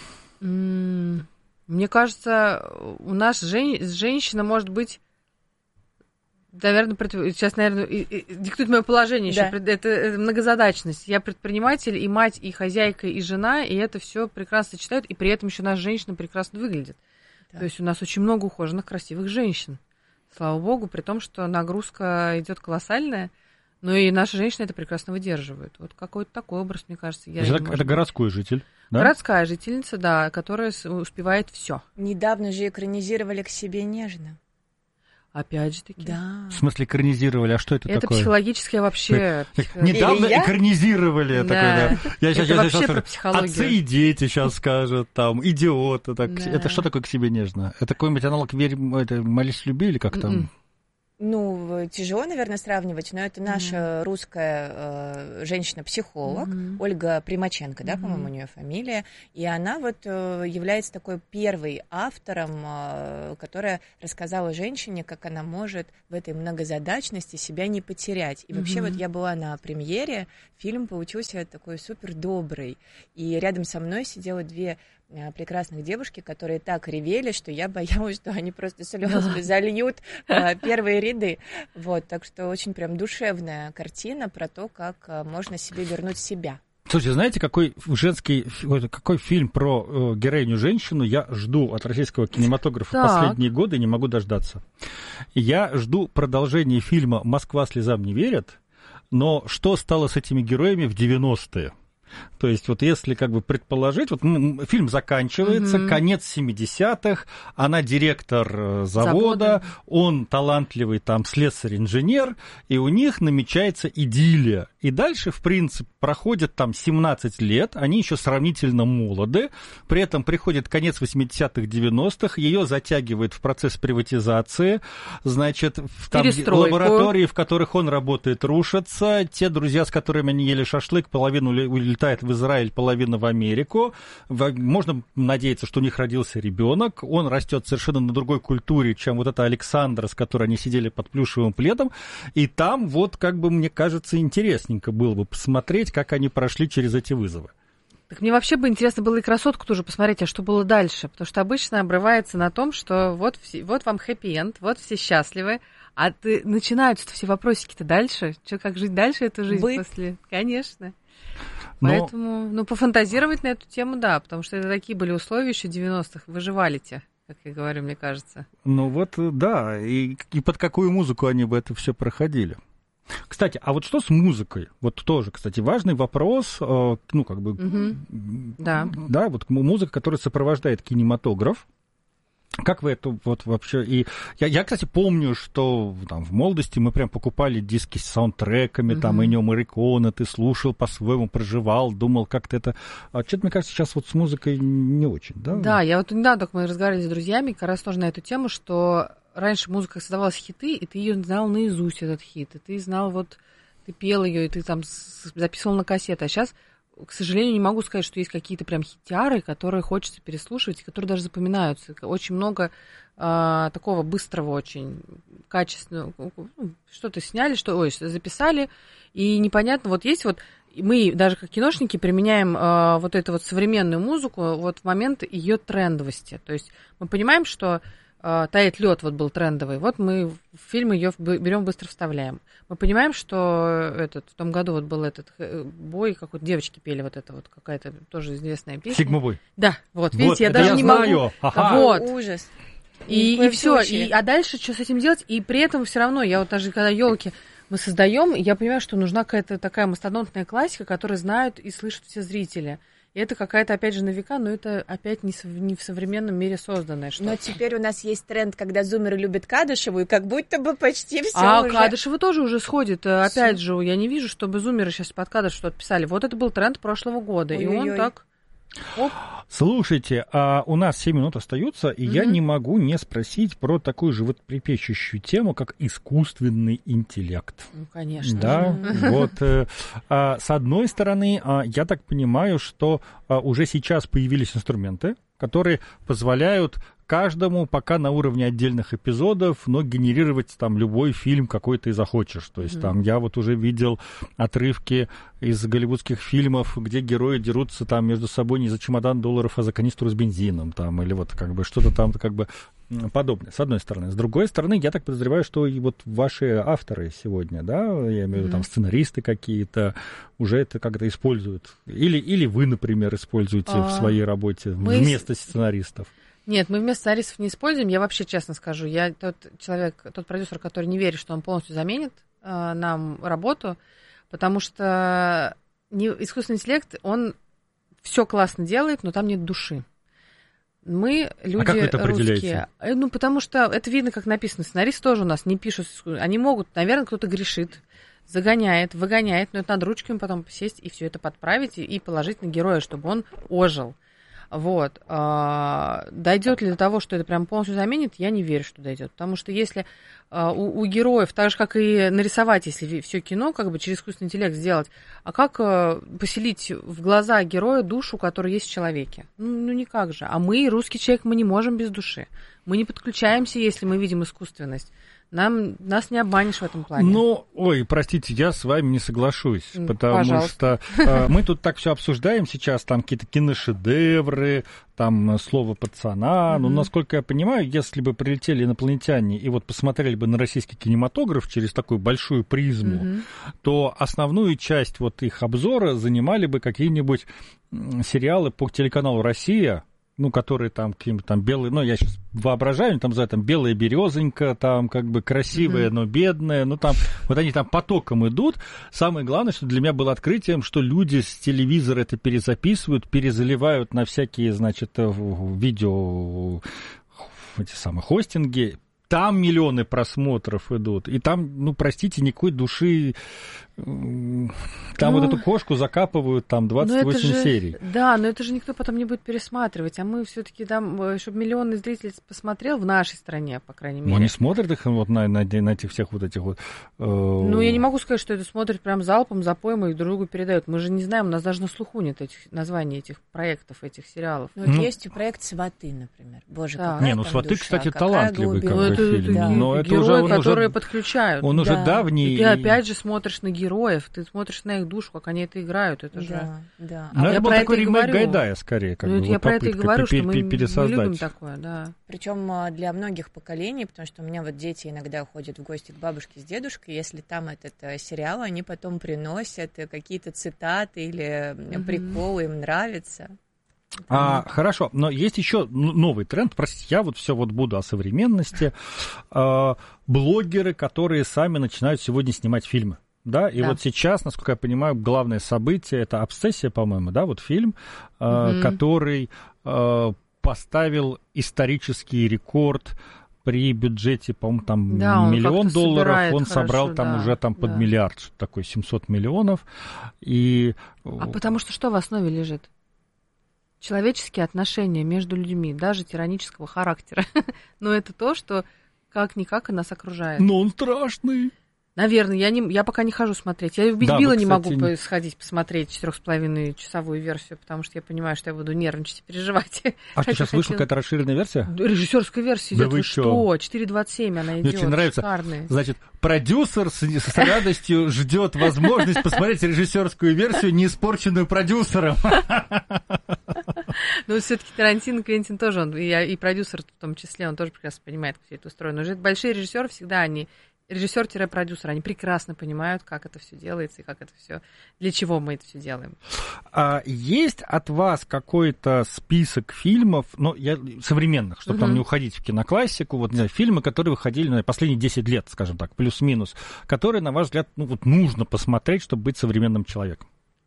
Мне кажется, у нас женщина может быть, наверное, сейчас, наверное, диктует мое положение еще, это многозадачность. Я предприниматель, и мать, и хозяйка, и жена, и это все прекрасно сочетают, и при этом еще наша женщина прекрасно выглядит. Да. То есть у нас очень много ухоженных, красивых женщин. Слава богу, при том, что нагрузка идет колоссальная, но и наши женщины это прекрасно выдерживают. Вот какой-то такой образ, мне кажется. Это городской житель, да? Городская жительница, да, которая успевает все. Недавно же экранизировали «К себе нежно». Опять же таки. Да. В смысле, экранизировали? А что это такое? Это психологическое вообще... Недавно экранизировали. Да. Я это сейчас вообще скажу, про психологию. отцы и дети сейчас скажут, там, идиоты. Так. Да. Это что такое к себе нежно? Это какой-нибудь аналог «Молись, люби» или как там? Ну, тяжело, наверное, сравнивать, но это наша русская женщина-психолог, Ольга Примаченко, да, по-моему, у нее фамилия, и она вот является такой первой автором, которая рассказала женщине, как она может в этой многозадачности себя не потерять. И вообще вот я была на премьере, фильм получился такой супер добрый, и рядом со мной сидела две прекрасных девушки, которые так ревели, что я боялась, что они просто слезами зальют первые ряды. Вот, так что очень прям душевная картина про то, как можно себе вернуть себя. Слушайте, знаете, какой фильм про героиню-женщину я жду от российского кинематографа последние годы и не могу дождаться? Я жду продолжения фильма «Москва слезам не верит», но что стало с этими героями в 90-е? То есть вот если как бы предположить, вот фильм заканчивается, конец 70-х, она директор завода, он талантливый там слесарь-инженер, и у них намечается идиллия. И дальше, в принципе, проходит там 17 лет, они еще сравнительно молоды, при этом приходит конец 80-х, 90-х, ее затягивает в процесс приватизации, значит, там лаборатории, в которых он работает, рушатся, те друзья, с которыми они ели шашлык, половину улетает в Израиль, половина в Америку, можно надеяться, что у них родился ребенок, он растет совершенно на другой культуре, чем вот эта Александра, с которой они сидели под плюшевым пледом, и там вот, как бы, мне кажется, интересненько было бы посмотреть, как они прошли через эти вызовы. Так мне вообще бы интересно было и красотку тоже посмотреть, а что было дальше, потому что обычно обрывается на том, что вот вам хэппи-энд, вот все счастливы, а начинаются все вопросики-то дальше, что, как жить дальше эту жизнь после... Конечно. Поэтому, пофантазировать на эту тему, да, потому что это такие были условия еще 90-х, выживали те, как я говорю, мне кажется. Ну вот, да, и под какую музыку они бы это все проходили. Кстати, а вот что с музыкой? Вот тоже, кстати, важный вопрос, да, вот музыка, которая сопровождает кинематограф. Как вы это вот вообще... И я, кстати, помню, что там в молодости мы прям покупали диски с саундтреками, там, Эннио Морриконе, ты слушал, по-своему проживал, думал, как-то это... А что-то, мне кажется, сейчас вот с музыкой не очень, да? Да, я вот недавно только мы разговаривали с друзьями, как раз тоже на эту тему, что раньше музыка создавалась хиты, и ты ее знал наизусть, этот хит, и ты знал, вот, ты пел ее, и ты там записывал на кассеты, а сейчас... К сожалению, не могу сказать, что есть какие-то прям хитяры, которые хочется переслушивать, которые даже запоминаются. Очень много такого быстрого, очень качественного. Что-то сняли, записали, и непонятно, вот есть вот... Мы даже как киношники применяем вот эту вот современную музыку вот в момент ее трендовости. То есть мы понимаем, что «Тает лед» вот был трендовый. Вот мы в фильм ее берем, быстро вставляем. Мы понимаем, что в том году вот был этот бой, какой-то девочки пели вот это вот какая-то тоже известная песня. «Сигма-бой». Да, вот, видите, я даже не могу. Вот. Ужас. И все. А дальше что с этим делать? И при этом все равно, я вот даже когда елки мы создаем, я понимаю, что нужна какая-то такая мастодонтная классика, которую знают и слышат все зрители. И это какая-то, опять же, на века, но это опять не в современном мире созданное что-то. Но теперь у нас есть тренд, когда зумеры любят Кадышеву, и как будто бы почти все уже... Кадышева тоже уже сходит. Опять же, я не вижу, чтобы зумеры сейчас под Кадышеву что-то писали. Вот это был тренд прошлого года, и он так... Оп. Слушайте, у нас 7 минут остаются, и я не могу не спросить про такую же вот припечущую тему, как искусственный интеллект. Ну, конечно. Да, вот. С одной стороны, я так понимаю, что уже сейчас появились инструменты, которые позволяют каждому пока на уровне отдельных эпизодов, но генерировать там любой фильм, какой ты захочешь. То есть там я вот уже видел отрывки из голливудских фильмов, где герои дерутся там между собой не за чемодан долларов, а за канистру с бензином там, или вот как бы что-то там как бы подобное, с одной стороны. С другой стороны, я так подозреваю, что и вот ваши авторы сегодня, да, я имею в виду там сценаристы какие-то, уже это как-то используют. Или вы, например, используете в своей работе вместо сценаристов. Нет, мы вместо сценаристов не используем. Я вообще честно скажу, я тот продюсер, который не верит, что он полностью заменит нам работу, потому что искусственный интеллект, он все классно делает, но там нет души. Мы люди как вы это русские. определяете? Ну, потому что это видно, как написано. Сценаристы тоже у нас не пишут. Они могут, наверное, кто-то грешит, загоняет, выгоняет, но это надо ручками потом сесть и все это подправить и положить на героя, чтобы он ожил. Вот. Дойдет ли до того, что это прям полностью заменит, я не верю, что дойдет. Потому что если у героев, так же, как и нарисовать, если все кино как бы через искусственный интеллект сделать, а как поселить в глаза героя душу, которая есть в человеке? Ну, никак же. А мы, русский человек, мы не можем без души. Мы не подключаемся, если мы видим искусственность. Нас не обманешь в этом плане. Ну, простите, я с вами не соглашусь, потому Пожалуйста. что мы тут так все обсуждаем сейчас, там какие-то киношедевры, там слово пацана. Но, насколько я понимаю, если бы прилетели инопланетяне и вот посмотрели бы на российский кинематограф через такую большую призму, то основную часть вот их обзора занимали бы какие-нибудь сериалы по телеканалу «Россия», ну, которые там какие-то там белые, ну, я сейчас воображаю, там за там белая березонька, там как бы красивая, но бедная, ну, там, вот они там потоком идут. Самое главное, что для меня было открытием, что люди с телевизора это перезаписывают, перезаливают на всякие, значит, видео, эти самые хостинги. Там миллионы просмотров идут, и там, ну, простите, никакой души. Там вот эту кошку закапывают, там 28 серий. Да, но это же никто потом не будет пересматривать, а мы все-таки там, чтобы миллионный зритель посмотрел в нашей стране, по крайней мере. Но они смотрят их вот на этих всех вот этих вот... Ну, я не могу сказать, что это смотрят прям залпом, запоем и друг другу передают. Мы же не знаем, у нас даже на слуху нет этих названий этих проектов, этих сериалов. Ну, вот есть проект «Сваты», например. Боже, какая Не, ну там «Сваты», душа, кстати, какая талантливый как бы фильм. Да. Но это герои, уже, которые подключают. Он уже давний. И ты опять же смотришь на героев, ты смотришь на их душу, как они это играют. Это же... Да. Но это был такой ремейк Гайдая, скорее. Как бы, я про это и говорю, что мы пересоздать. любим такое, да. Причем для многих поколений, потому что у меня вот дети иногда ходят в гости к бабушке с дедушкой, если там этот сериал, они потом приносят какие-то цитаты или приколы, им нравится. Хорошо, но есть еще новый тренд, простите, я вот все вот буду о современности. Блогеры, которые сами начинают сегодня снимать фильмы. Да, и вот сейчас, насколько я понимаю, главное событие — это «Обсессия», по-моему, да, вот фильм, который поставил исторический рекорд при бюджете, по-моему, там $1 миллион, он собрал там уже там под миллиард, что такое, 700 миллионов. Потому что в основе лежит? Человеческие отношения между людьми, даже тиранического характера. Но это то, что как-никак нас окружает. Но он страшный. Наверное, я пока не хожу смотреть. Я «Убить Билла» не могу сходить посмотреть 4,5-часовую версию, потому что я понимаю, что я буду нервничать и переживать. А что, сейчас вышла какая-то расширенная версия? Режиссерская версия идет. Вы что? 4,27 она идет. Мне очень нравится. Шикарная. Значит, продюсер с радостью ждет возможность посмотреть режиссерскую версию, не испорченную продюсером. Ну, все-таки Тарантино, Квентин тоже, и продюсер в том числе, он тоже прекрасно понимает, как все это устроено. Уже большие режиссеры всегда они режиссер-продюсер, они прекрасно понимают, как это все делается и как это все, для чего мы это все делаем. Есть от вас какой-то список фильмов, современных, чтобы там не уходить в киноклассику, вот, не знаю, фильмы, которые выходили на последние 10 лет, скажем так, плюс-минус, которые, на ваш взгляд, нужно посмотреть, чтобы быть современным человеком?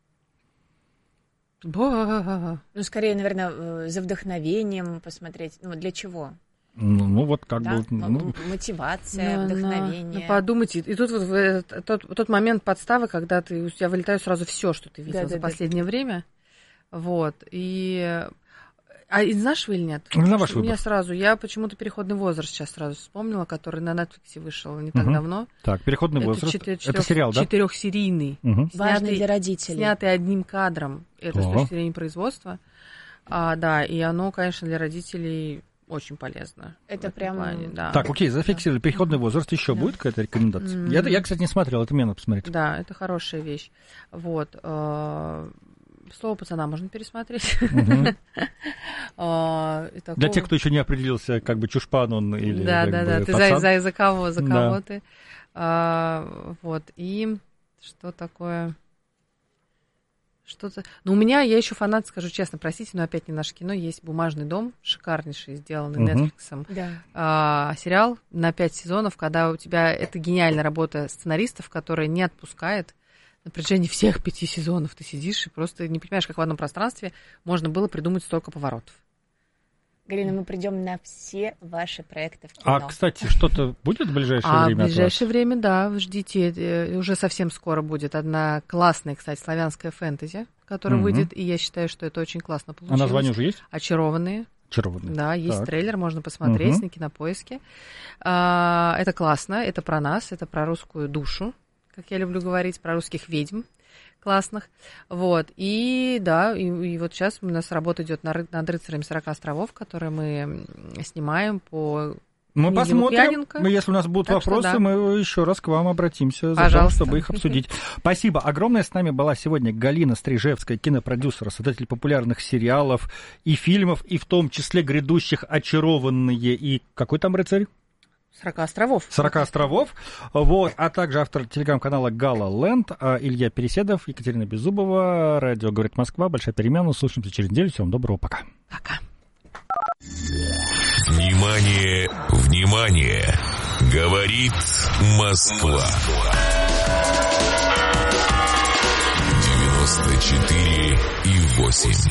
Скорее, наверное, за вдохновением посмотреть. Для чего? Мотивация, вдохновение. Подумайте, и тут вот тот момент подставы, когда у тебя вылетает сразу все, что ты видел за последнее время. Вот. Из нашего или нет? На ваш выбор. Я почему-то «Переходный возраст» сейчас сразу вспомнила, который на Netflix вышел не так давно. Так, «Переходный возраст». Это сериал, да? 4-серийный. Важный для родителей. Снятый одним кадром. Это с точки зрения производства. Да, и оно, конечно, для родителей очень полезно. Это прям... плане, да. Так, окей, зафиксировали «Переходный возраст». Еще будет какая-то рекомендация? Я, кстати, не смотрел, это мне надо посмотреть. Да, это хорошая вещь. Вот. «Слово пацана» можно пересмотреть. Для тех, кто еще не определился, как бы чушпан он или да. Ты пацан. за кого ты. Вот. И что такое... Что-то... у меня, я еще фанат, скажу честно, простите, но опять не наше кино, есть «Бумажный дом», шикарнейший, сделанный Netflix'ом. Сериал на 5 сезонов, когда у тебя... Это гениальная работа сценаристов, которая не отпускает на протяжении всех 5 сезонов. Ты сидишь и просто не понимаешь, как в одном пространстве можно было придумать столько поворотов. Галина, мы придем на все ваши проекты в кино. А, кстати, что-то будет в ближайшее время? В ближайшее время, да, вы ждите. Уже совсем скоро будет одна классная, кстати, славянская фэнтези, которая выйдет, и я считаю, что это очень классно получилось. А название уже есть? «Очарованные». Да, есть трейлер, можно посмотреть на Кинопоиске. Это классно, это про нас, это про русскую душу, как я люблю говорить, про русских ведьм классных. Вот. И да, и вот сейчас у нас работа идет над «Рыцарями 40 островов», которые мы снимаем по... Мы посмотрим, если у нас будут вопросы, мы еще раз к вам обратимся, за тем, чтобы их обсудить. Спасибо огромное. С нами была сегодня Галина Стрижевская, кинопродюсер, создатель популярных сериалов и фильмов, и в том числе грядущих «Очарованные» и какой там рыцарь? 40 островов. 40 островов. Вот. А также автор телеграм-канала Гала Ленд, Илья Переседов, Екатерина Беззубова, радио «Говорит Москва». Большая перемена. Услышимся через неделю. Всем доброго. Пока. Пока. Внимание, внимание! Говорит Москва. 94,8.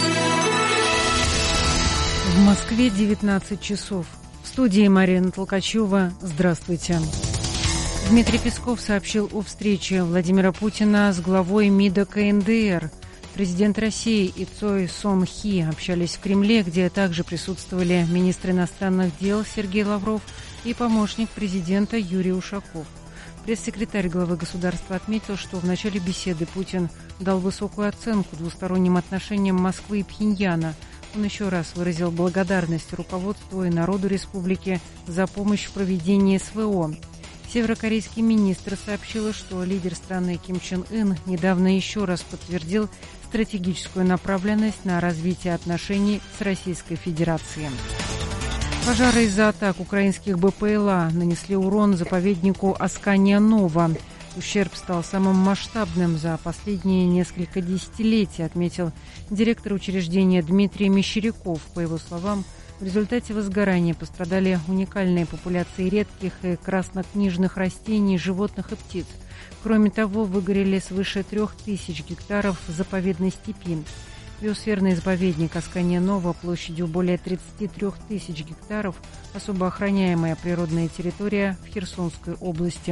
В Москве 19 часов. В студии Марина Толкачева. Здравствуйте. Дмитрий Песков сообщил о встрече Владимира Путина с главой МИДа КНДР. Президент России и Цой Сом Хи общались в Кремле, где также присутствовали министр иностранных дел Сергей Лавров и помощник президента Юрий Ушаков. Пресс-секретарь главы государства отметил, что в начале беседы Путин дал высокую оценку двусторонним отношениям Москвы и Пхеньяна. Он еще раз выразил благодарность руководству и народу республики за помощь в проведении СВО. Северокорейский министр сообщил, что лидер страны Ким Чен Ын недавно еще раз подтвердил стратегическую направленность на развитие отношений с Российской Федерацией. Пожары из-за атак украинских БПЛА нанесли урон заповеднику Аскания-Нова. Ущерб стал самым масштабным за последние несколько десятилетий, отметил директор учреждения Дмитрий Мещеряков. По его словам, в результате возгорания пострадали уникальные популяции редких и краснокнижных растений, животных и птиц. Кроме того, выгорели свыше 3000 гектаров заповедной степи. Биосферный заповедник Аскания-Нова площадью более 33 тысяч гектаров, особо охраняемая природная территория в Херсонской области.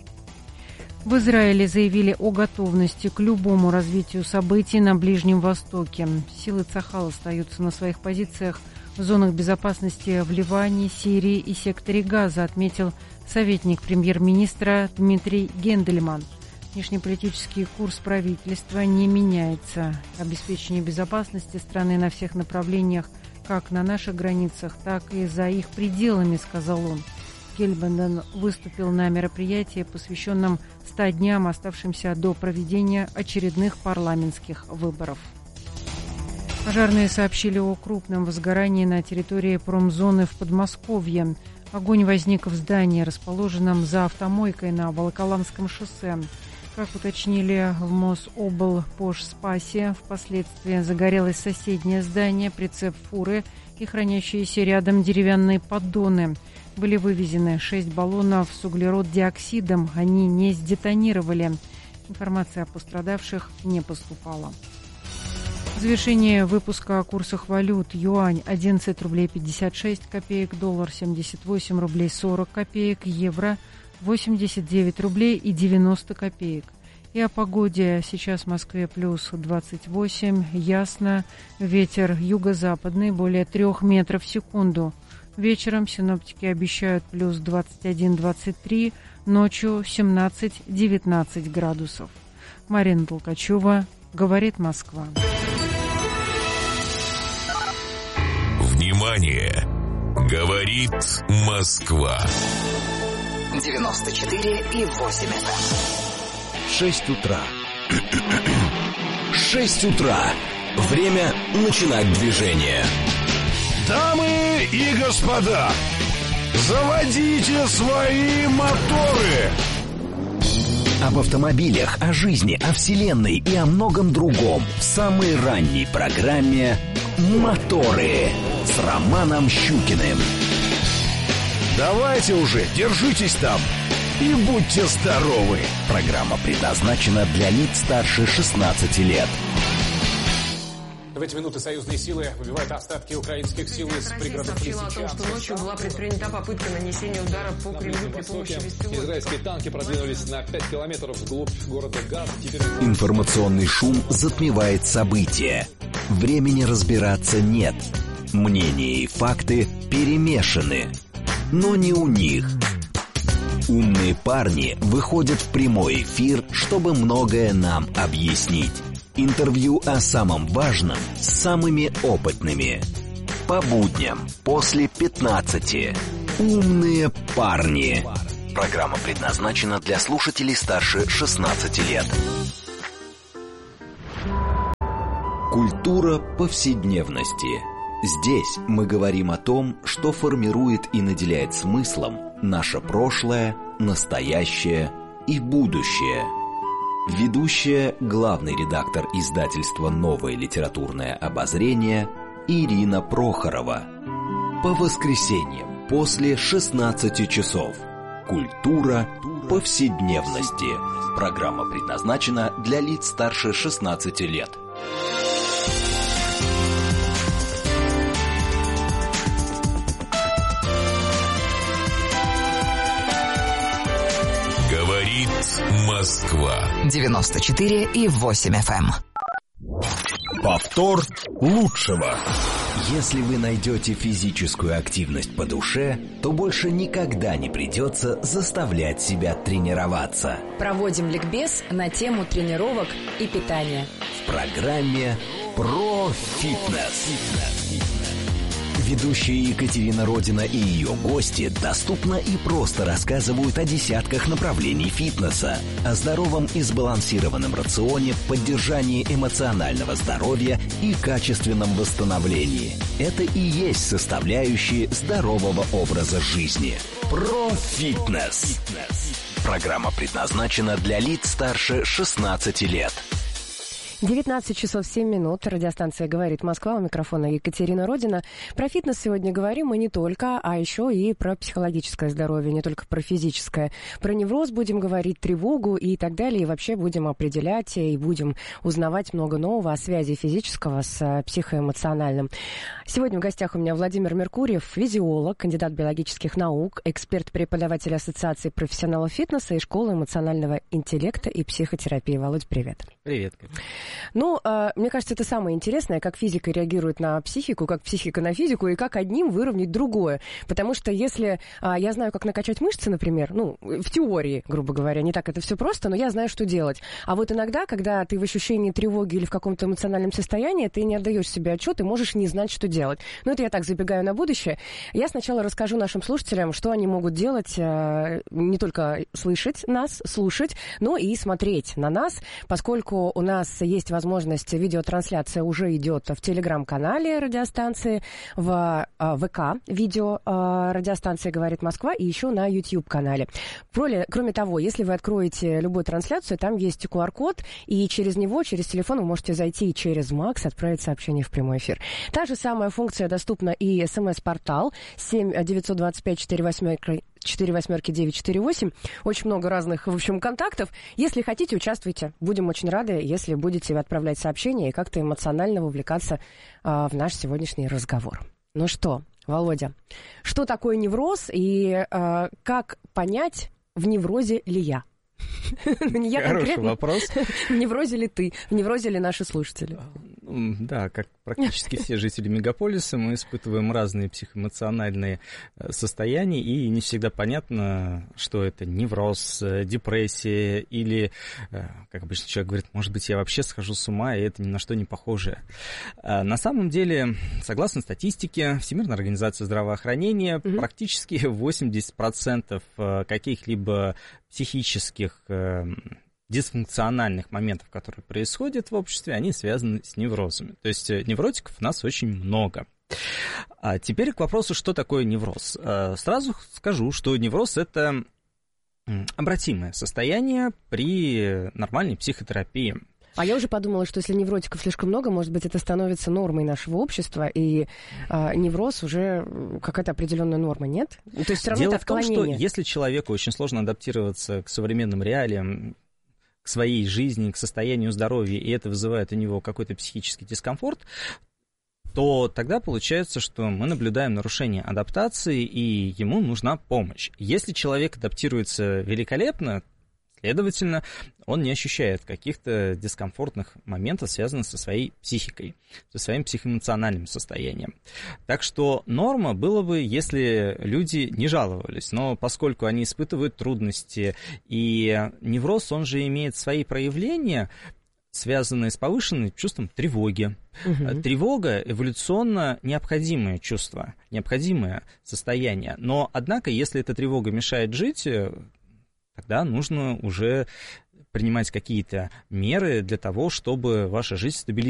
В Израиле заявили о готовности к любому развитию событий на Ближнем Востоке. Силы Цахал остаются на своих позициях в зонах безопасности в Ливане, Сирии и секторе Газа, отметил советник премьер-министра Дмитрий Гендельман. Внешнеполитический курс правительства не меняется. Обеспечение безопасности страны на всех направлениях, как на наших границах, так и за их пределами, сказал он. Гельбенден выступил на мероприятии, посвященном 100 дням, оставшимся до проведения очередных парламентских выборов. Пожарные сообщили о крупном возгорании на территории промзоны в Подмосковье. Огонь возник в здании, расположенном за автомойкой на Волоколамском шоссе. Как уточнили в Мособлпожспасе, впоследствии загорелось соседнее здание, прицеп фуры и хранящиеся рядом деревянные поддоны. Были вывезены 6 баллонов с углерод-диоксидом, они не сдетонировали. Информация о пострадавших не поступала. В завершение выпуска о курсах валют: юань 11 рублей 56 копеек, доллар 78 рублей 40 копеек, евро 89 рублей и 90 копеек. И о погоде. Сейчас в Москве плюс 28, ясно, ветер юго-западный более 3 метров в секунду. Вечером синоптики обещают плюс 21-23, ночью 17-19 градусов. Марина Толкачева, говорит Москва. Внимание! Говорит Москва. 94,8 FM. 6 утра. 6 утра. Время начинать движение. Дамы и господа, заводите свои моторы! Об автомобилях, о жизни, о вселенной и о многом другом в самой ранней программе «Моторы» с Романом Щукиным. Давайте уже, держитесь там и будьте здоровы. Программа предназначена для лиц старше 16 лет. В эти минуты союзные силы выбивают остатки украинских сил из пригородов Лисичанска. Сообщила о том, что ночью была предпринята попытка нанесения удара по Кремлю при помощи беспилотников. Израильские танки продвинулись на 5 километров вглубь города Газ. Информационный шум затмевает события. Времени разбираться нет. Мнения и факты перемешаны. Но не у них. Умные парни выходят в прямой эфир, чтобы многое нам объяснить. Интервью о самом важном с самыми опытными. По будням после 15. Умные парни. Программа предназначена для слушателей старше 16 лет. Культура повседневности. Здесь мы говорим о том, что формирует и наделяет смыслом наше прошлое, настоящее и будущее. Ведущая, главный редактор издательства «Новое литературное обозрение» Ирина Прохорова. По воскресеньям после 16 часов. Культура повседневности. Программа предназначена для лиц старше 16 лет. Говорит Москва. 94,8 FM. Повтор лучшего. Если вы найдете физическую активность по душе, то больше никогда не придется заставлять себя тренироваться. Проводим ликбез на тему тренировок и питания. В программе «Про фитнес». Ведущая Екатерина Родина и ее гости доступно и просто рассказывают о десятках направлений фитнеса, о здоровом и сбалансированном рационе, поддержании эмоционального здоровья и качественном восстановлении. Это и есть составляющие здорового образа жизни. Про фитнес. Программа предназначена для лиц старше 16 лет. 19 часов 7 минут. Радиостанция «Говорит Москва». У микрофона Екатерина Родина. Про фитнес сегодня говорим мы не только, а еще и про психологическое здоровье, не только про физическое. Про невроз будем говорить, тревогу и так далее. И вообще будем определять и будем узнавать много нового о связи физического с психоэмоциональным. Сегодня в гостях у меня Владимир Меркурьев, физиолог, кандидат биологических наук, эксперт-преподаватель Ассоциации профессионалов фитнеса и Школы эмоционального интеллекта и психотерапии. Володь, привет. Привет. Ну, мне кажется, это самое интересное, как физика реагирует на психику, как психика на физику, и как одним выровнять другое. Потому что если я знаю, как накачать мышцы, например, ну, в теории, грубо говоря, не так это все просто, но я знаю, что делать. А вот иногда, когда ты в ощущении тревоги или в каком-то эмоциональном состоянии, ты не отдаешь себе отчет и можешь не знать, что делать. Ну, это я так забегаю на будущее. Я сначала расскажу нашим слушателям, что они могут делать, не только слышать нас, слушать, но и смотреть на нас, поскольку у нас есть возможность, видеотрансляция уже идет в телеграм-канале радиостанции, в ВК видео радиостанции «Говорит Москва» и еще на YouTube-канале. Кроме того, если вы откроете любую трансляцию, там есть QR-код, и через него, через телефон вы можете зайти через МАКС, отправить сообщение в прямой эфир. Та же самая функция доступна и СМС-портал 7-925-48-948. Очень много разных, в общем, контактов. Если хотите, участвуйте. Будем очень рады, если будете отправлять сообщения и как-то эмоционально вовлекаться в наш сегодняшний разговор. Ну что, Володя, что такое невроз и как понять, в неврозе ли я? Не я конкретно. Хороший вопрос. В неврозе ли ты? В неврозе ли наши слушатели? Да, как практически все жители мегаполиса, мы испытываем разные психоэмоциональные состояния, и не всегда понятно, что это невроз, депрессия или, как обычно человек говорит, может быть, я вообще схожу с ума, и это ни на что не похоже. На самом деле, согласно статистике Всемирной организации здравоохранения, практически 80% каких-либо психических дисфункциональных моментов, которые происходят в обществе, они связаны с неврозами. То есть невротиков у нас очень много. А теперь к вопросу, что такое невроз. Сразу скажу, что невроз – это обратимое состояние при нормальной психотерапии. А я уже подумала, что если невротиков слишком много, может быть, это становится нормой нашего общества, и невроз уже какая-то определенная норма, нет? То есть все равно Дело это отклонение. в том, что если человеку очень сложно адаптироваться к современным реалиям, к своей жизни, к состоянию здоровья, и это вызывает у него какой-то психический дискомфорт, то тогда получается, что мы наблюдаем нарушение адаптации, и ему нужна помощь. Если человек адаптируется великолепно, следовательно, он не ощущает каких-то дискомфортных моментов, связанных со своей психикой, со своим психоэмоциональным состоянием. Так что норма было бы, если люди не жаловались. Но поскольку они испытывают трудности, и невроз, он же имеет свои проявления, связанные с повышенным чувством тревоги. Тревога эволюционно необходимое чувство, необходимое состояние. Но, однако, если эта тревога мешает жить, тогда нужно уже принимать какие-то меры для того, чтобы ваша жизнь стабилизировалась.